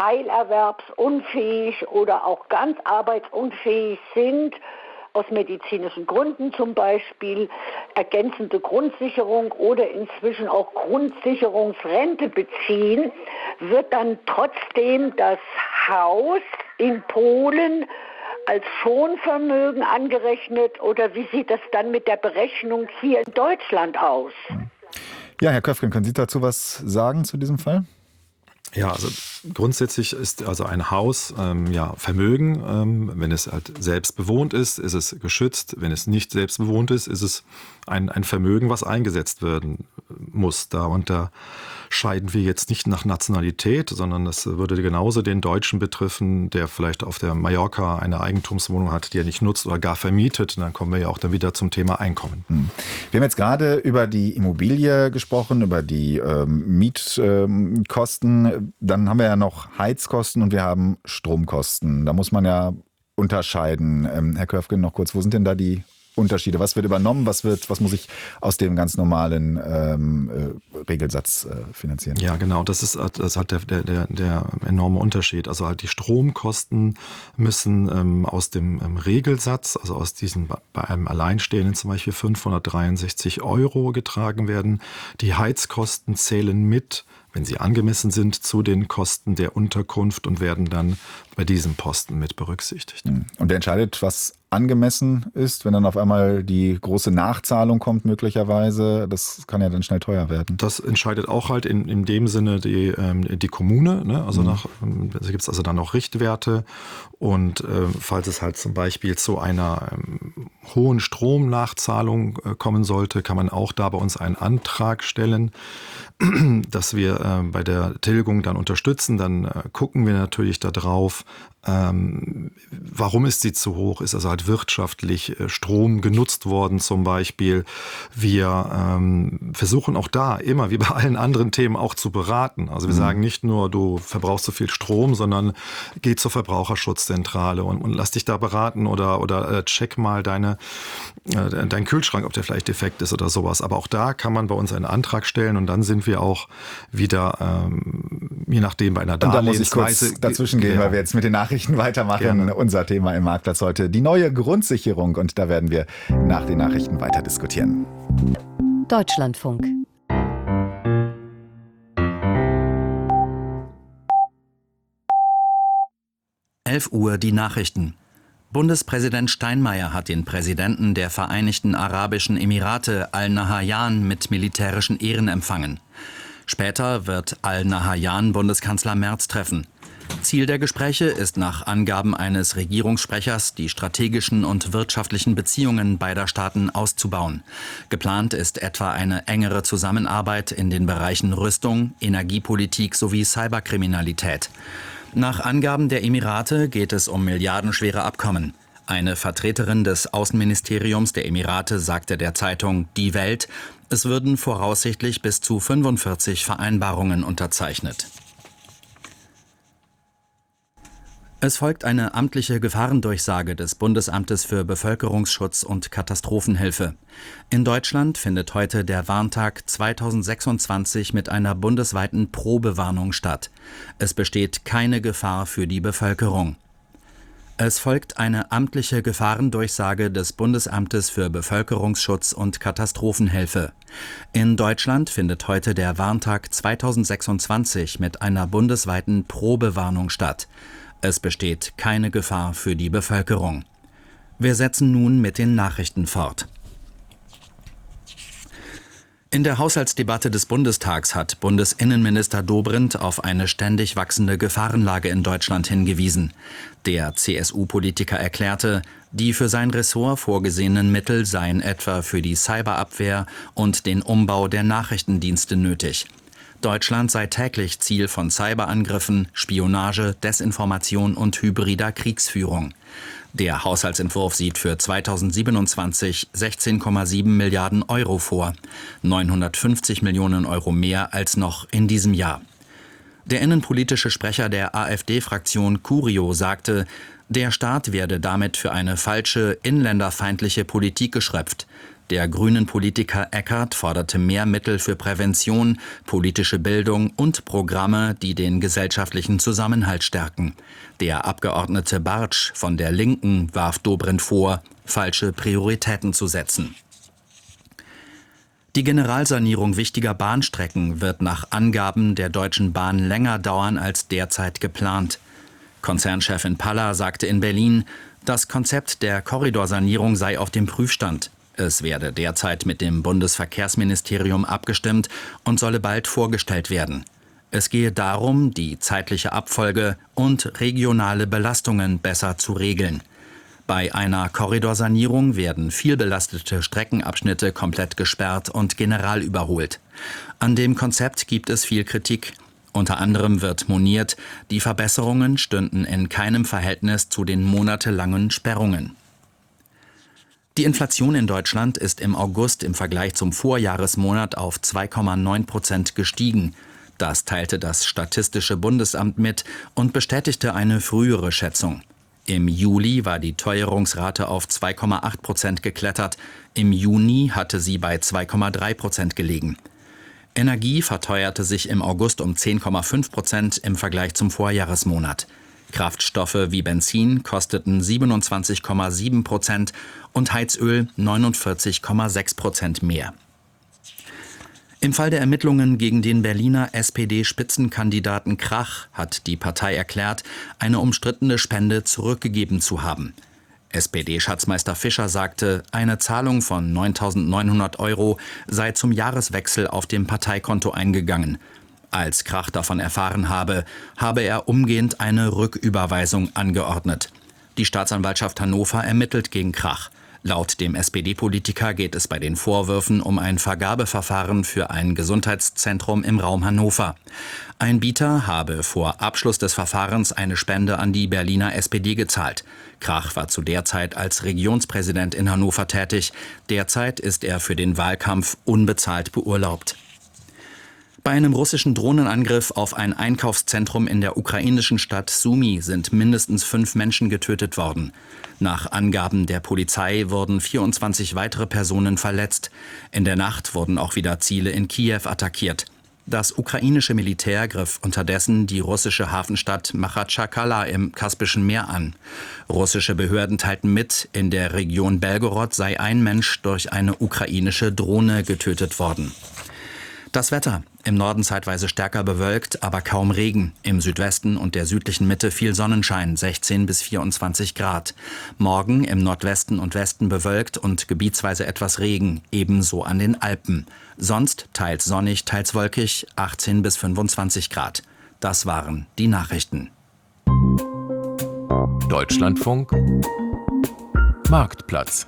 teilerwerbsunfähig oder auch ganz arbeitsunfähig sind, aus medizinischen Gründen zum Beispiel, ergänzende Grundsicherung oder inzwischen auch Grundsicherungsrente beziehen, wird dann trotzdem das Haus in Polen als Schonvermögen angerechnet oder wie sieht das dann mit der Berechnung hier in Deutschland aus? Ja, Herr Köfgen, können Sie dazu was sagen zu diesem Fall? Ja, also grundsätzlich ist also ein Haus ähm, ja Vermögen. Ähm, wenn es halt selbst bewohnt ist, ist es geschützt. Wenn es nicht selbst bewohnt ist, ist es ein, ein Vermögen, was eingesetzt werden muss. Da unterscheiden wir jetzt nicht nach Nationalität, sondern das würde genauso den Deutschen betreffen, der vielleicht auf der Mallorca eine Eigentumswohnung hat, die er nicht nutzt oder gar vermietet. Und dann kommen wir ja auch dann wieder zum Thema Einkommen. Hm. Wir haben jetzt gerade über die Immobilie gesprochen, über die ähm, Mietkosten. Ähm, Dann haben wir ja noch Heizkosten und wir haben Stromkosten. Da muss man ja unterscheiden. Ähm, Herr Körfgen, noch kurz, wo sind denn da die Unterschiede? Was wird übernommen? Was wird, was muss ich aus dem ganz normalen ähm, äh, Regelsatz äh, finanzieren? Ja, genau. Das ist, das ist halt der, der, der enorme Unterschied. Also halt die Stromkosten müssen ähm, aus dem ähm, Regelsatz, also aus diesen bei einem Alleinstehenden zum Beispiel fünfhundertdreiundsechzig Euro getragen werden. Die Heizkosten zählen mit, wenn sie angemessen sind, zu den Kosten der Unterkunft und werden dann bei diesem Posten mit berücksichtigt. Und wer entscheidet, was angemessen ist, wenn dann auf einmal die große Nachzahlung kommt möglicherweise? Das kann ja dann schnell teuer werden. Das entscheidet auch halt in, in dem Sinne die, ähm, die Kommune. Ne? Also mhm. nach, da gibt es also dann auch Richtwerte. Und äh, falls es halt zum Beispiel zu einer ähm, hohen Stromnachzahlung äh, kommen sollte, kann man auch da bei uns einen Antrag stellen, dass wir äh, bei der Tilgung dann unterstützen. Dann äh, gucken wir natürlich darauf, Ähm, warum ist sie zu hoch? Ist also halt wirtschaftlich äh, Strom genutzt worden zum Beispiel. Wir ähm, versuchen auch da immer, wie bei allen anderen Themen, auch zu beraten. Also wir mhm. sagen nicht nur, du verbrauchst so viel Strom, sondern geh zur Verbraucherschutzzentrale und, und lass dich da beraten oder, oder äh, check mal deine, äh, deinen Kühlschrank, ob der vielleicht defekt ist oder sowas. Aber auch da kann man bei uns einen Antrag stellen und dann sind wir auch wieder, ähm, je nachdem, bei einer Darlehensweise. Und da muss ich kurz dazwischen gehen, ja. weil wir jetzt mit den Nachrichten weitermachen. Gerne. Unser Thema im Marktplatz heute, die neue Grundsicherung. Und da werden wir nach den Nachrichten weiter diskutieren. Deutschlandfunk. elf Uhr die Nachrichten. Bundespräsident Steinmeier hat den Präsidenten der Vereinigten Arabischen Emirate Al-Nahyan mit militärischen Ehren empfangen. Später wird Al-Nahyan Bundeskanzler Merz treffen. Ziel der Gespräche ist nach Angaben eines Regierungssprechers, die strategischen und wirtschaftlichen Beziehungen beider Staaten auszubauen. Geplant ist etwa eine engere Zusammenarbeit in den Bereichen Rüstung, Energiepolitik sowie Cyberkriminalität. Nach Angaben der Emirate geht es um milliardenschwere Abkommen. Eine Vertreterin des Außenministeriums der Emirate sagte der Zeitung Die Welt, es würden voraussichtlich bis zu fünfundvierzig Vereinbarungen unterzeichnet. Es folgt eine amtliche Gefahrendurchsage des Bundesamtes für Bevölkerungsschutz und Katastrophenhilfe. In Deutschland findet heute der Warntag zweitausendsechsundzwanzig mit einer bundesweiten Probewarnung statt. Es besteht keine Gefahr für die Bevölkerung. Es folgt eine amtliche Gefahrendurchsage des Bundesamtes für Bevölkerungsschutz und Katastrophenhilfe. In Deutschland findet heute der Warntag zweitausendsechsundzwanzig mit einer bundesweiten Probewarnung statt. Es besteht keine Gefahr für die Bevölkerung. Wir setzen nun mit den Nachrichten fort. In der Haushaltsdebatte des Bundestags hat Bundesinnenminister Dobrindt auf eine ständig wachsende Gefahrenlage in Deutschland hingewiesen. Der C S U-Politiker erklärte, die für sein Ressort vorgesehenen Mittel seien etwa für die Cyberabwehr und den Umbau der Nachrichtendienste nötig. Deutschland sei täglich Ziel von Cyberangriffen, Spionage, Desinformation und hybrider Kriegsführung. Der Haushaltsentwurf sieht für zweitausendsiebenundzwanzig sechzehn Komma sieben Milliarden Euro vor, neunhundertfünfzig Millionen Euro mehr als noch in diesem Jahr. Der innenpolitische Sprecher der AfD-Fraktion Curio sagte, der Staat werde damit für eine falsche, inländerfeindliche Politik geschröpft. Der grünen Politiker Eckert forderte mehr Mittel für Prävention, politische Bildung und Programme, die den gesellschaftlichen Zusammenhalt stärken. Der Abgeordnete Bartsch von der Linken warf Dobrindt vor, falsche Prioritäten zu setzen. Die Generalsanierung wichtiger Bahnstrecken wird nach Angaben der Deutschen Bahn länger dauern als derzeit geplant. Konzernchefin Palla sagte in Berlin, das Konzept der Korridorsanierung sei auf dem Prüfstand. Es werde derzeit mit dem Bundesverkehrsministerium abgestimmt und solle bald vorgestellt werden. Es gehe darum, die zeitliche Abfolge und regionale Belastungen besser zu regeln. Bei einer Korridorsanierung werden vielbelastete Streckenabschnitte komplett gesperrt und general überholt. An dem Konzept gibt es viel Kritik. Unter anderem wird moniert, die Verbesserungen stünden in keinem Verhältnis zu den monatelangen Sperrungen. Die Inflation in Deutschland ist im August im Vergleich zum Vorjahresmonat auf zwei Komma neun Prozent gestiegen. Das teilte das Statistische Bundesamt mit und bestätigte eine frühere Schätzung. Im Juli war die Teuerungsrate auf zwei Komma acht Prozent geklettert, im Juni hatte sie bei zwei Komma drei Prozent gelegen. Energie verteuerte sich im August um zehn Komma fünf Prozent im Vergleich zum Vorjahresmonat. Kraftstoffe wie Benzin kosteten siebenundzwanzig Komma sieben Prozent und Heizöl neunundvierzig Komma sechs Prozent mehr. Im Fall der Ermittlungen gegen den Berliner S P D-Spitzenkandidaten Krach hat die Partei erklärt, eine umstrittene Spende zurückgegeben zu haben. S P D-Schatzmeister Fischer sagte, eine Zahlung von neuntausendneunhundert Euro sei zum Jahreswechsel auf dem Parteikonto eingegangen. Als Krach davon erfahren habe, habe er umgehend eine Rücküberweisung angeordnet. Die Staatsanwaltschaft Hannover ermittelt gegen Krach. Laut dem S P D-Politiker geht es bei den Vorwürfen um ein Vergabeverfahren für ein Gesundheitszentrum im Raum Hannover. Ein Bieter habe vor Abschluss des Verfahrens eine Spende an die Berliner S P D gezahlt. Krach war zu der Zeit als Regionspräsident in Hannover tätig. Derzeit ist er für den Wahlkampf unbezahlt beurlaubt. Bei einem russischen Drohnenangriff auf ein Einkaufszentrum in der ukrainischen Stadt Sumy sind mindestens fünf Menschen getötet worden. Nach Angaben der Polizei wurden vierundzwanzig weitere Personen verletzt. In der Nacht wurden auch wieder Ziele in Kiew attackiert. Das ukrainische Militär griff unterdessen die russische Hafenstadt Machatschakala im Kaspischen Meer an. Russische Behörden teilten mit, in der Region Belgorod sei ein Mensch durch eine ukrainische Drohne getötet worden. Das Wetter. Im Norden zeitweise stärker bewölkt, aber kaum Regen. Im Südwesten und der südlichen Mitte viel Sonnenschein, sechzehn bis vierundzwanzig Grad. Morgen im Nordwesten und Westen bewölkt und gebietsweise etwas Regen, ebenso an den Alpen. Sonst teils sonnig, teils wolkig, achtzehn bis fünfundzwanzig Grad. Das waren die Nachrichten. Deutschlandfunk Marktplatz.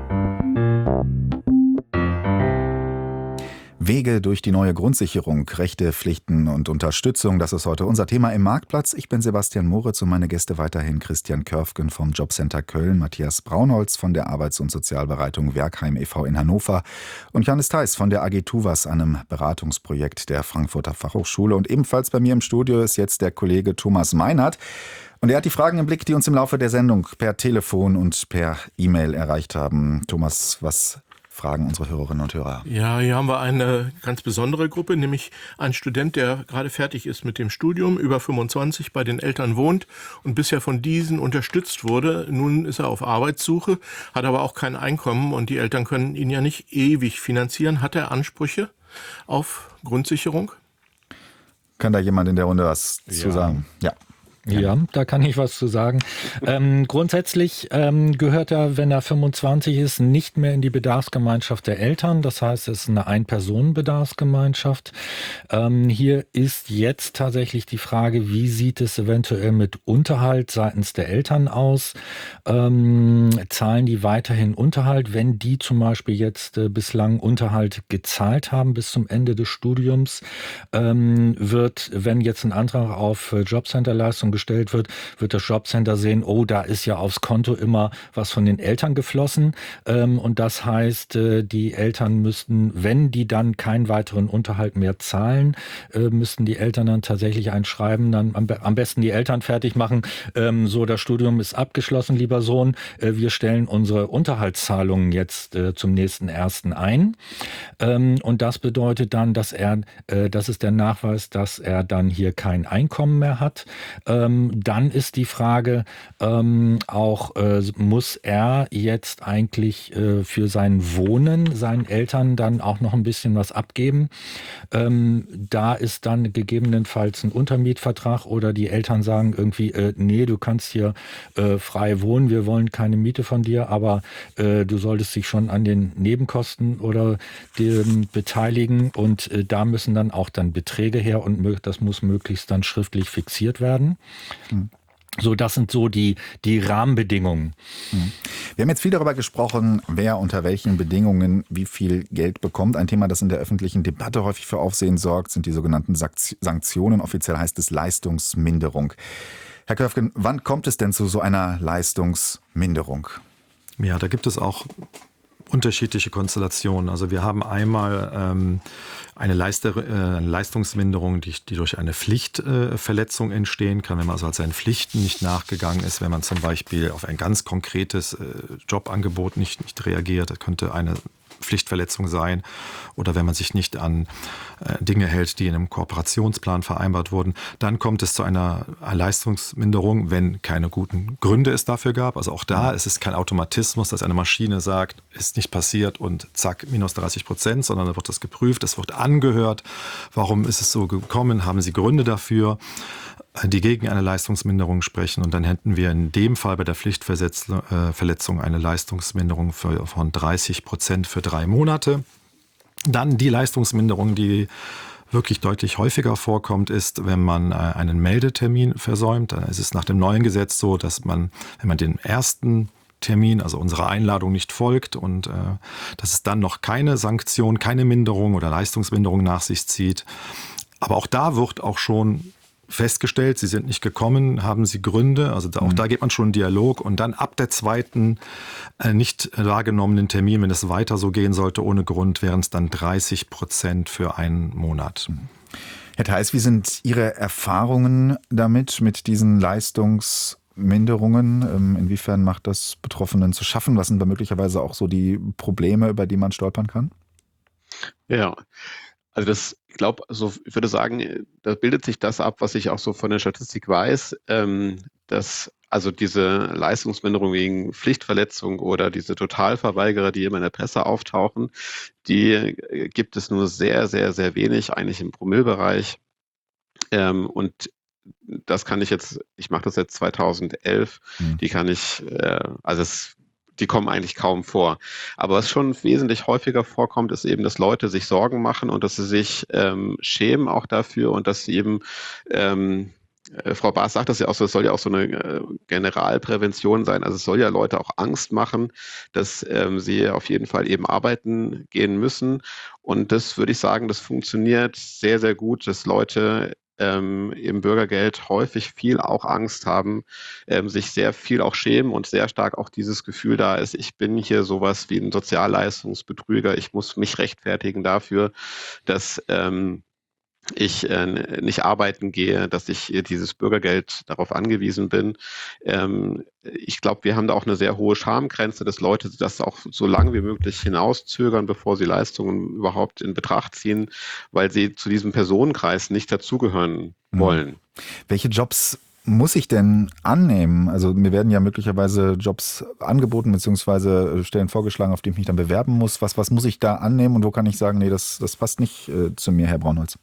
Wege durch die neue Grundsicherung, Rechte, Pflichten und Unterstützung, das ist heute unser Thema im Marktplatz. Ich bin Sebastian Moritz und meine Gäste weiterhin Christian Körfgen vom Jobcenter Köln, Matthias Braunholz von der Arbeits- und Sozialberatung Werkheim e V in Hannover und Janis Theis von der A G Tuvas, einem Beratungsprojekt der Frankfurter Fachhochschule. Und ebenfalls bei mir im Studio ist jetzt der Kollege Thomas Meinert. Und er hat die Fragen im Blick, die uns im Laufe der Sendung per Telefon und per E-Mail erreicht haben. Thomas, was fragen unsere Hörerinnen und Hörer? Ja, hier haben wir eine ganz besondere Gruppe, nämlich ein Student, der gerade fertig ist mit dem Studium, über fünfundzwanzig, bei den Eltern wohnt und bisher von diesen unterstützt wurde. Nun ist er auf Arbeitssuche, hat aber auch kein Einkommen und die Eltern können ihn ja nicht ewig finanzieren. Hat er Ansprüche auf Grundsicherung? Kann da jemand in der Runde was ja. zu sagen? Ja. Ja, da kann ich was zu sagen. Ähm, grundsätzlich ähm, gehört er, wenn er fünfundzwanzig ist, nicht mehr in die Bedarfsgemeinschaft der Eltern. Das heißt, es ist eine Ein-Personen-Bedarfsgemeinschaft. Ähm, hier ist jetzt tatsächlich die Frage, wie sieht es eventuell mit Unterhalt seitens der Eltern aus? Ähm, zahlen die weiterhin Unterhalt, wenn die zum Beispiel jetzt äh, bislang Unterhalt gezahlt haben bis zum Ende des Studiums? Ähm, wird, wenn jetzt ein Antrag auf äh, Jobcenter-Leistung gestellt wird, wird das Jobcenter sehen, oh, da ist ja aufs Konto immer was von den Eltern geflossen. Ähm, und das heißt, äh, die Eltern müssten, wenn die dann keinen weiteren Unterhalt mehr zahlen, äh, müssten die Eltern dann tatsächlich ein Schreiben, dann am, am besten die Eltern fertig machen, ähm, so, das Studium ist abgeschlossen, lieber Sohn, äh, wir stellen unsere Unterhaltszahlungen jetzt äh, zum nächsten ersten ein. Ähm, und das bedeutet dann, dass er, äh, das ist der Nachweis, dass er dann hier kein Einkommen mehr hat. Ähm, Dann ist die Frage ähm, auch, äh, muss er jetzt eigentlich äh, für sein Wohnen seinen Eltern dann auch noch ein bisschen was abgeben? Ähm, da ist dann gegebenenfalls ein Untermietvertrag oder die Eltern sagen irgendwie, äh, nee, du kannst hier äh, frei wohnen, wir wollen keine Miete von dir, aber äh, du solltest dich schon an den Nebenkosten oder dem beteiligen und äh, da müssen dann auch dann Beträge her und das muss möglichst dann schriftlich fixiert werden. So, das sind so die, die Rahmenbedingungen. Wir haben jetzt viel darüber gesprochen, wer unter welchen Bedingungen wie viel Geld bekommt. Ein Thema, das in der öffentlichen Debatte häufig für Aufsehen sorgt, sind die sogenannten Sanktionen. Offiziell heißt es Leistungsminderung. Herr Körfgen, wann kommt es denn zu so einer Leistungsminderung? Ja, da gibt es auch unterschiedliche Konstellationen. Also wir haben einmal ähm, eine, Leiste, äh, eine Leistungsminderung, die, die durch eine Pflichtverletzung äh, entstehen kann, wenn man also als seinen Pflichten nicht nachgegangen ist, wenn man zum Beispiel auf ein ganz konkretes äh, Jobangebot nicht, nicht reagiert. Das könnte eine Pflichtverletzung sein oder wenn man sich nicht an äh, Dinge hält, die in einem Kooperationsplan vereinbart wurden. Dann kommt es zu einer Leistungsminderung, wenn keine guten Gründe es dafür gab. Also auch da ist es kein Automatismus, dass eine Maschine sagt, ist nicht passiert und zack, minus dreißig Prozent, sondern da wird das geprüft, es wird angehört. Warum ist es so gekommen? Haben Sie Gründe dafür, die gegen eine Leistungsminderung sprechen? Und dann hätten wir in dem Fall bei der Pflichtverletzung eine Leistungsminderung von dreißig Prozent für drei Monate. Dann die Leistungsminderung, die wirklich deutlich häufiger vorkommt, ist, wenn man einen Meldetermin versäumt. Dann ist es nach dem neuen Gesetz so, dass man, wenn man den ersten Termin, also unserer Einladung nicht folgt und äh, dass es dann noch keine Sanktion, keine Minderung oder Leistungsminderung nach sich zieht. Aber auch da wird auch schon festgestellt, Sie sind nicht gekommen, haben Sie Gründe, also da, auch mhm. da geht man schon in Dialog und dann ab der zweiten äh, nicht wahrgenommenen Termin, wenn es weiter so gehen sollte ohne Grund, wären es dann dreißig Prozent für einen Monat. Herr Theis, wie sind Ihre Erfahrungen damit, mit diesen Leistungsminderungen? Inwiefern macht das Betroffenen zu schaffen? Was sind da möglicherweise auch so die Probleme, über die man stolpern kann? Ja, also das, ich glaube, also ich würde sagen, da bildet sich das ab, was ich auch so von der Statistik weiß, ähm, dass also diese Leistungsminderung wegen Pflichtverletzung oder diese Totalverweigerer, die immer in der Presse auftauchen, die gibt es nur sehr, sehr, sehr wenig, eigentlich im Promillebereich. Ähm, und das kann ich jetzt, ich mache das seit zweitausendelf, mhm. die kann ich, äh, also es die kommen eigentlich kaum vor. Aber was schon wesentlich häufiger vorkommt, ist eben, dass Leute sich Sorgen machen und dass sie sich ähm, schämen auch dafür und dass sie eben, ähm, äh, Frau Baas sagt das ja auch so, es soll ja auch so eine äh, Generalprävention sein. Also es soll ja Leute auch Angst machen, dass ähm, sie auf jeden Fall eben arbeiten gehen müssen. Und das würde ich sagen, das funktioniert sehr, sehr gut, dass Leute Ähm, im Bürgergeld häufig viel auch Angst haben, ähm, sich sehr viel auch schämen und sehr stark auch dieses Gefühl da ist, ich bin hier sowas wie ein Sozialleistungsbetrüger, ich muss mich rechtfertigen dafür, dass ähm, ich äh, nicht arbeiten gehe, dass ich äh, dieses Bürgergeld darauf angewiesen bin. Ähm, ich glaube, wir haben da auch eine sehr hohe Schamgrenze, dass Leute das auch so lange wie möglich hinauszögern, bevor sie Leistungen überhaupt in Betracht ziehen, weil sie zu diesem Personenkreis nicht dazugehören wollen. Mhm. Welche Jobs muss ich denn annehmen? Also mir werden ja möglicherweise Jobs angeboten bzw. Stellen vorgeschlagen, auf die ich mich dann bewerben muss. Was, was muss ich da annehmen und wo kann ich sagen, nee, das, das passt nicht äh, zu mir, Herr Braunholz?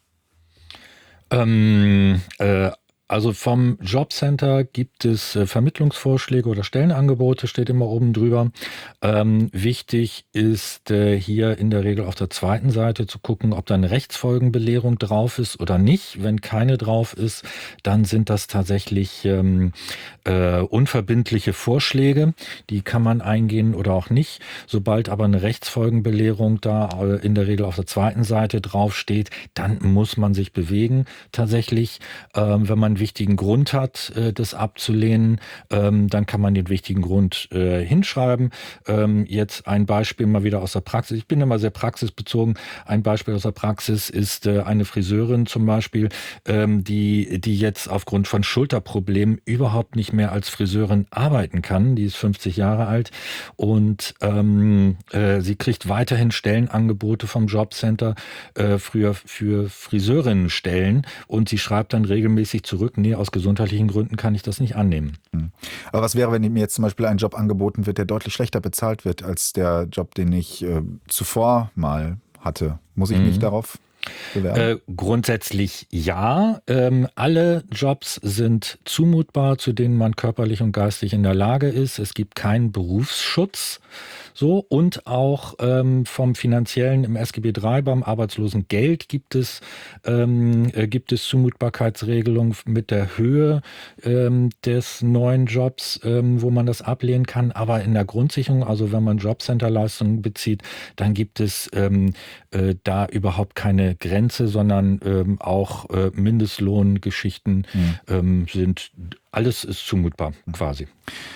Ähm, äh, also vom Jobcenter gibt es äh, Vermittlungsvorschläge oder Stellenangebote, steht immer oben drüber. Ähm, wichtig ist äh, hier in der Regel auf der zweiten Seite zu gucken, ob da eine Rechtsfolgenbelehrung drauf ist oder nicht. Wenn keine drauf ist, dann sind das tatsächlich ähm, äh, unverbindliche Vorschläge. Die kann man eingehen oder auch nicht. Sobald aber eine Rechtsfolgenbelehrung da äh, in der Regel auf der zweiten Seite drauf steht, dann muss man sich bewegen. Tatsächlich, ähm, wenn man einen wichtigen Grund hat, äh, das abzulehnen, ähm, dann kann man den wichtigen Grund äh, hinschreiben. Ähm, jetzt ein Beispiel mal wieder aus der Praxis. Ich bin immer sehr praxisbezogen. Ein Beispiel aus der Praxis ist äh, eine Friseurin zum Beispiel, ähm, die, die jetzt aufgrund von Schulterproblemen überhaupt nicht mehr als Friseurin arbeiten kann. Die ist fünfzig Jahre alt und ähm, äh, sie kriegt weiterhin Stellenangebote vom Jobcenter, äh, früher für Friseurinnenstellen, und sie schreibt dann regelmäßig zurück, nee, aus gesundheitlichen Gründen kann ich das nicht annehmen. Aber was wäre, wenn mir jetzt zum Beispiel ein Job angeboten wird, der deutlich schlechter bezahlt wird als der Job, den ich äh, zuvor mal hatte? Muss ich mich mhm. darauf bewerben? Äh, grundsätzlich ja. Ähm, alle Jobs sind zumutbar, zu denen man körperlich und geistig in der Lage ist. Es gibt keinen Berufsschutz. So, und auch ähm, vom Finanziellen im S G B drei beim Arbeitslosengeld gibt es, ähm, äh, gibt es Zumutbarkeitsregelungen mit der Höhe ähm, des neuen Jobs, ähm, wo man das ablehnen kann. Aber in der Grundsicherung, also wenn man Jobcenterleistungen bezieht, dann gibt es ähm, äh, da überhaupt keine Grenze, sondern ähm, auch äh, Mindestlohngeschichten mhm. ähm, sind, alles ist zumutbar quasi.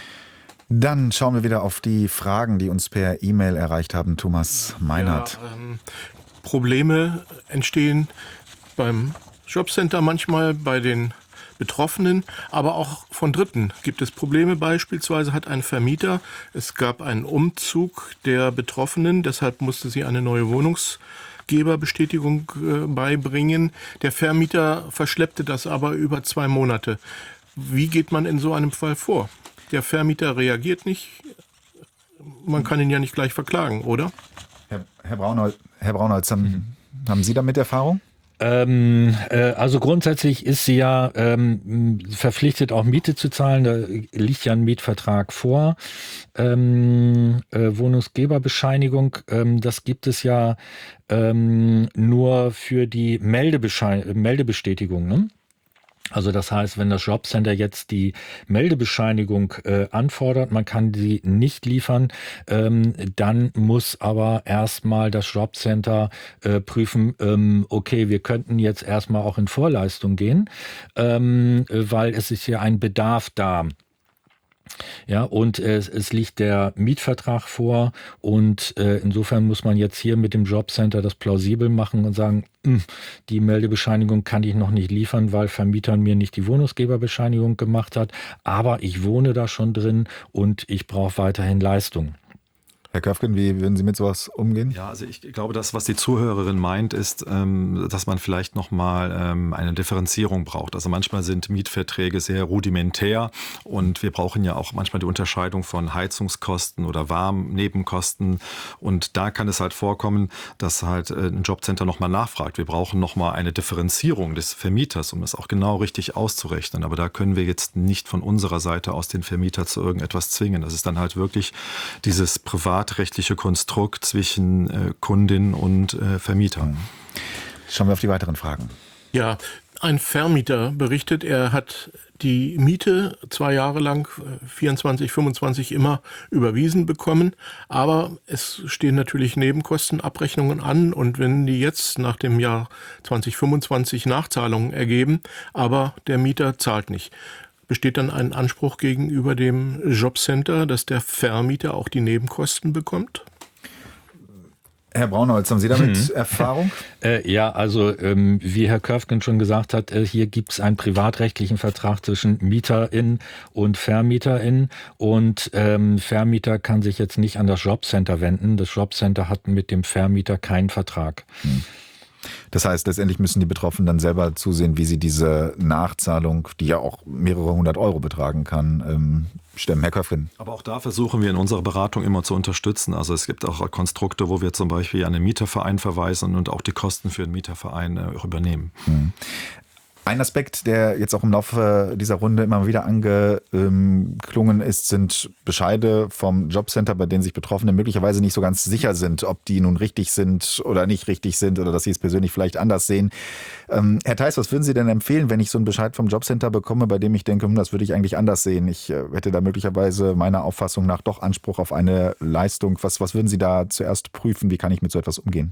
Dann schauen wir wieder auf die Fragen, die uns per E-Mail erreicht haben. Thomas Meinert. Ja, ähm, Probleme entstehen beim Jobcenter manchmal, bei den Betroffenen, aber auch von Dritten gibt es Probleme. Beispielsweise hat ein Vermieter, es gab einen Umzug der Betroffenen, deshalb musste sie eine neue Wohnungsgeberbestätigung äh, beibringen. Der Vermieter verschleppte das aber über zwei Monate. Wie geht man in so einem Fall vor? Der Vermieter reagiert nicht. Man kann ihn ja nicht gleich verklagen, oder? Herr, Herr Braunholz, Herr Braunholz haben, mhm. haben Sie damit Erfahrung? Ähm, äh, also grundsätzlich ist sie ja ähm, verpflichtet, auch Miete zu zahlen. Da liegt ja ein Mietvertrag vor. Ähm, äh, Wohnungsgeberbescheinigung, ähm, das gibt es ja ähm, nur für die Meldebeschein- Meldebestätigung, ne? Also das heißt, wenn das Jobcenter jetzt die Meldebescheinigung äh, anfordert, man kann sie nicht liefern, ähm, dann muss aber erstmal das Jobcenter äh, prüfen, ähm, okay, wir könnten jetzt erstmal auch in Vorleistung gehen, ähm, weil es ist ja ein Bedarf da. Ja, und äh, es liegt der Mietvertrag vor und äh, insofern muss man jetzt hier mit dem Jobcenter das plausibel machen und sagen, mh, die Meldebescheinigung kann ich noch nicht liefern, weil Vermieter mir nicht die Wohnungsgeberbescheinigung gemacht hat, aber ich wohne da schon drin und ich brauche weiterhin Leistung. Herr Köfgen, wie würden Sie mit sowas umgehen? Ja, also ich glaube, das, was die Zuhörerin meint, ist, ähm, dass man vielleicht nochmal ähm, eine Differenzierung braucht. Also manchmal sind Mietverträge sehr rudimentär und wir brauchen ja auch manchmal die Unterscheidung von Heizungskosten oder Warmnebenkosten. Und da kann es halt vorkommen, dass halt äh, ein Jobcenter nochmal nachfragt. Wir brauchen nochmal eine Differenzierung des Vermieters, um das auch genau richtig auszurechnen. Aber da können wir jetzt nicht von unserer Seite aus den Vermieter zu irgendetwas zwingen. Das ist dann halt wirklich dieses private rechtliche Konstrukt zwischen äh, Kundin und äh, Vermieter. Schauen wir auf die weiteren Fragen. Ja, ein Vermieter berichtet, er hat die Miete zwei Jahre lang, vierundzwanzig, fünfundzwanzig immer überwiesen bekommen, aber es stehen natürlich Nebenkostenabrechnungen an und wenn die jetzt nach dem Jahr zwanzig fünfundzwanzig Nachzahlungen ergeben, aber der Mieter zahlt nicht. Besteht dann ein Anspruch gegenüber dem Jobcenter, dass der Vermieter auch die Nebenkosten bekommt? Herr Braunholz, haben Sie damit Mhm. Erfahrung? Äh, ja, also ähm, wie Herr Köfgen schon gesagt hat, äh, hier gibt es einen privatrechtlichen Vertrag zwischen MieterInnen und VermieterInnen und ähm, Vermieter kann sich jetzt nicht an das Jobcenter wenden. Das Jobcenter hat mit dem Vermieter keinen Vertrag. Hm. Das heißt, letztendlich müssen die Betroffenen dann selber zusehen, wie sie diese Nachzahlung, die ja auch mehrere hundert Euro betragen kann, ähm, stemmen. Herr Köfgen. Aber auch da versuchen wir in unserer Beratung immer zu unterstützen. Also es gibt auch Konstrukte, wo wir zum Beispiel an den Mieterverein verweisen und auch die Kosten für den Mieterverein äh, übernehmen. Hm. Ein Aspekt, der jetzt auch im Laufe dieser Runde immer wieder angeklungen ist, sind Bescheide vom Jobcenter, bei denen sich Betroffene möglicherweise nicht so ganz sicher sind, ob die nun richtig sind oder nicht richtig sind oder dass sie es persönlich vielleicht anders sehen. Ähm, Herr Theis, was würden Sie denn empfehlen, wenn ich so einen Bescheid vom Jobcenter bekomme, bei dem ich denke, hm, das würde ich eigentlich anders sehen? Ich äh, hätte da möglicherweise meiner Auffassung nach doch Anspruch auf eine Leistung. Was, was würden Sie da zuerst prüfen? Wie kann ich mit so etwas umgehen?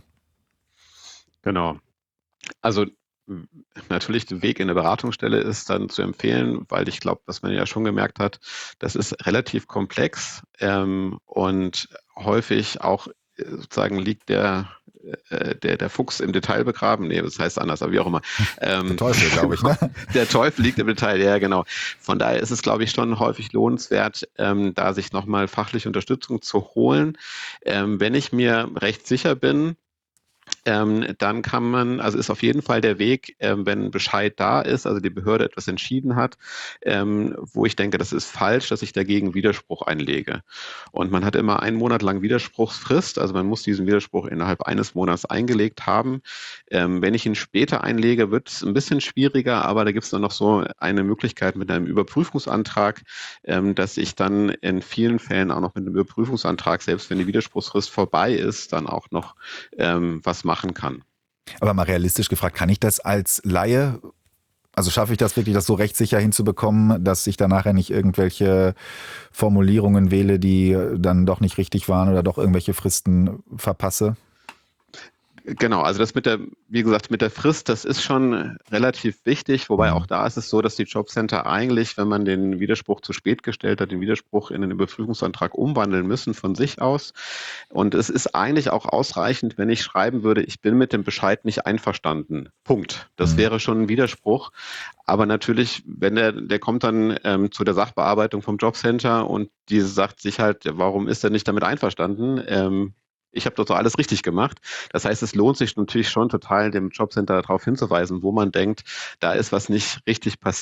Genau. Also natürlich der Weg in eine Beratungsstelle ist dann zu empfehlen, weil ich glaube, was man ja schon gemerkt hat, das ist relativ komplex ähm, und häufig auch äh, sozusagen liegt der, äh, der, der Fuchs im Detail begraben. Nee, das heißt anders, aber wie auch immer. Ähm, Der Teufel, glaube ich, ne? Der Teufel liegt im Detail, ja genau. Von daher ist es, glaube ich, schon häufig lohnenswert, ähm, da sich nochmal fachliche Unterstützung zu holen. Ähm, wenn ich mir recht sicher bin, Ähm, dann kann man, also ist auf jeden Fall der Weg, ähm, wenn Bescheid da ist, also die Behörde etwas entschieden hat, ähm, wo ich denke, das ist falsch, dass ich dagegen Widerspruch einlege. Und man hat immer einen Monat lang Widerspruchsfrist, also man muss diesen Widerspruch innerhalb eines Monats eingelegt haben. Ähm, wenn ich ihn später einlege, wird es ein bisschen schwieriger, aber da gibt es dann noch so eine Möglichkeit mit einem Überprüfungsantrag, ähm, dass ich dann in vielen Fällen auch noch mit einem Überprüfungsantrag, selbst wenn die Widerspruchsfrist vorbei ist, dann auch noch ähm, was machen kann. Aber mal realistisch gefragt, kann ich das als Laie, also schaffe ich das wirklich, das so rechtssicher hinzubekommen, dass ich da nachher nicht irgendwelche Formulierungen wähle, die dann doch nicht richtig waren oder doch irgendwelche Fristen verpasse? Genau, also das mit der, wie gesagt, mit der Frist, das ist schon relativ wichtig, wobei auch da ist es so, dass die Jobcenter eigentlich, wenn man den Widerspruch zu spät gestellt hat, den Widerspruch in einen Überprüfungsantrag umwandeln müssen von sich aus. Und es ist eigentlich auch ausreichend, wenn ich schreiben würde, ich bin mit dem Bescheid nicht einverstanden. Punkt. Das Mhm. wäre schon ein Widerspruch. Aber natürlich, wenn der, der kommt dann ähm, zu der Sachbearbeitung vom Jobcenter und die sagt sich halt, ja, warum ist er nicht damit einverstanden? Ähm, Ich habe doch so alles richtig gemacht. Das heißt, es lohnt sich natürlich schon total, dem Jobcenter darauf hinzuweisen, wo man denkt, da ist was nicht richtig passiert.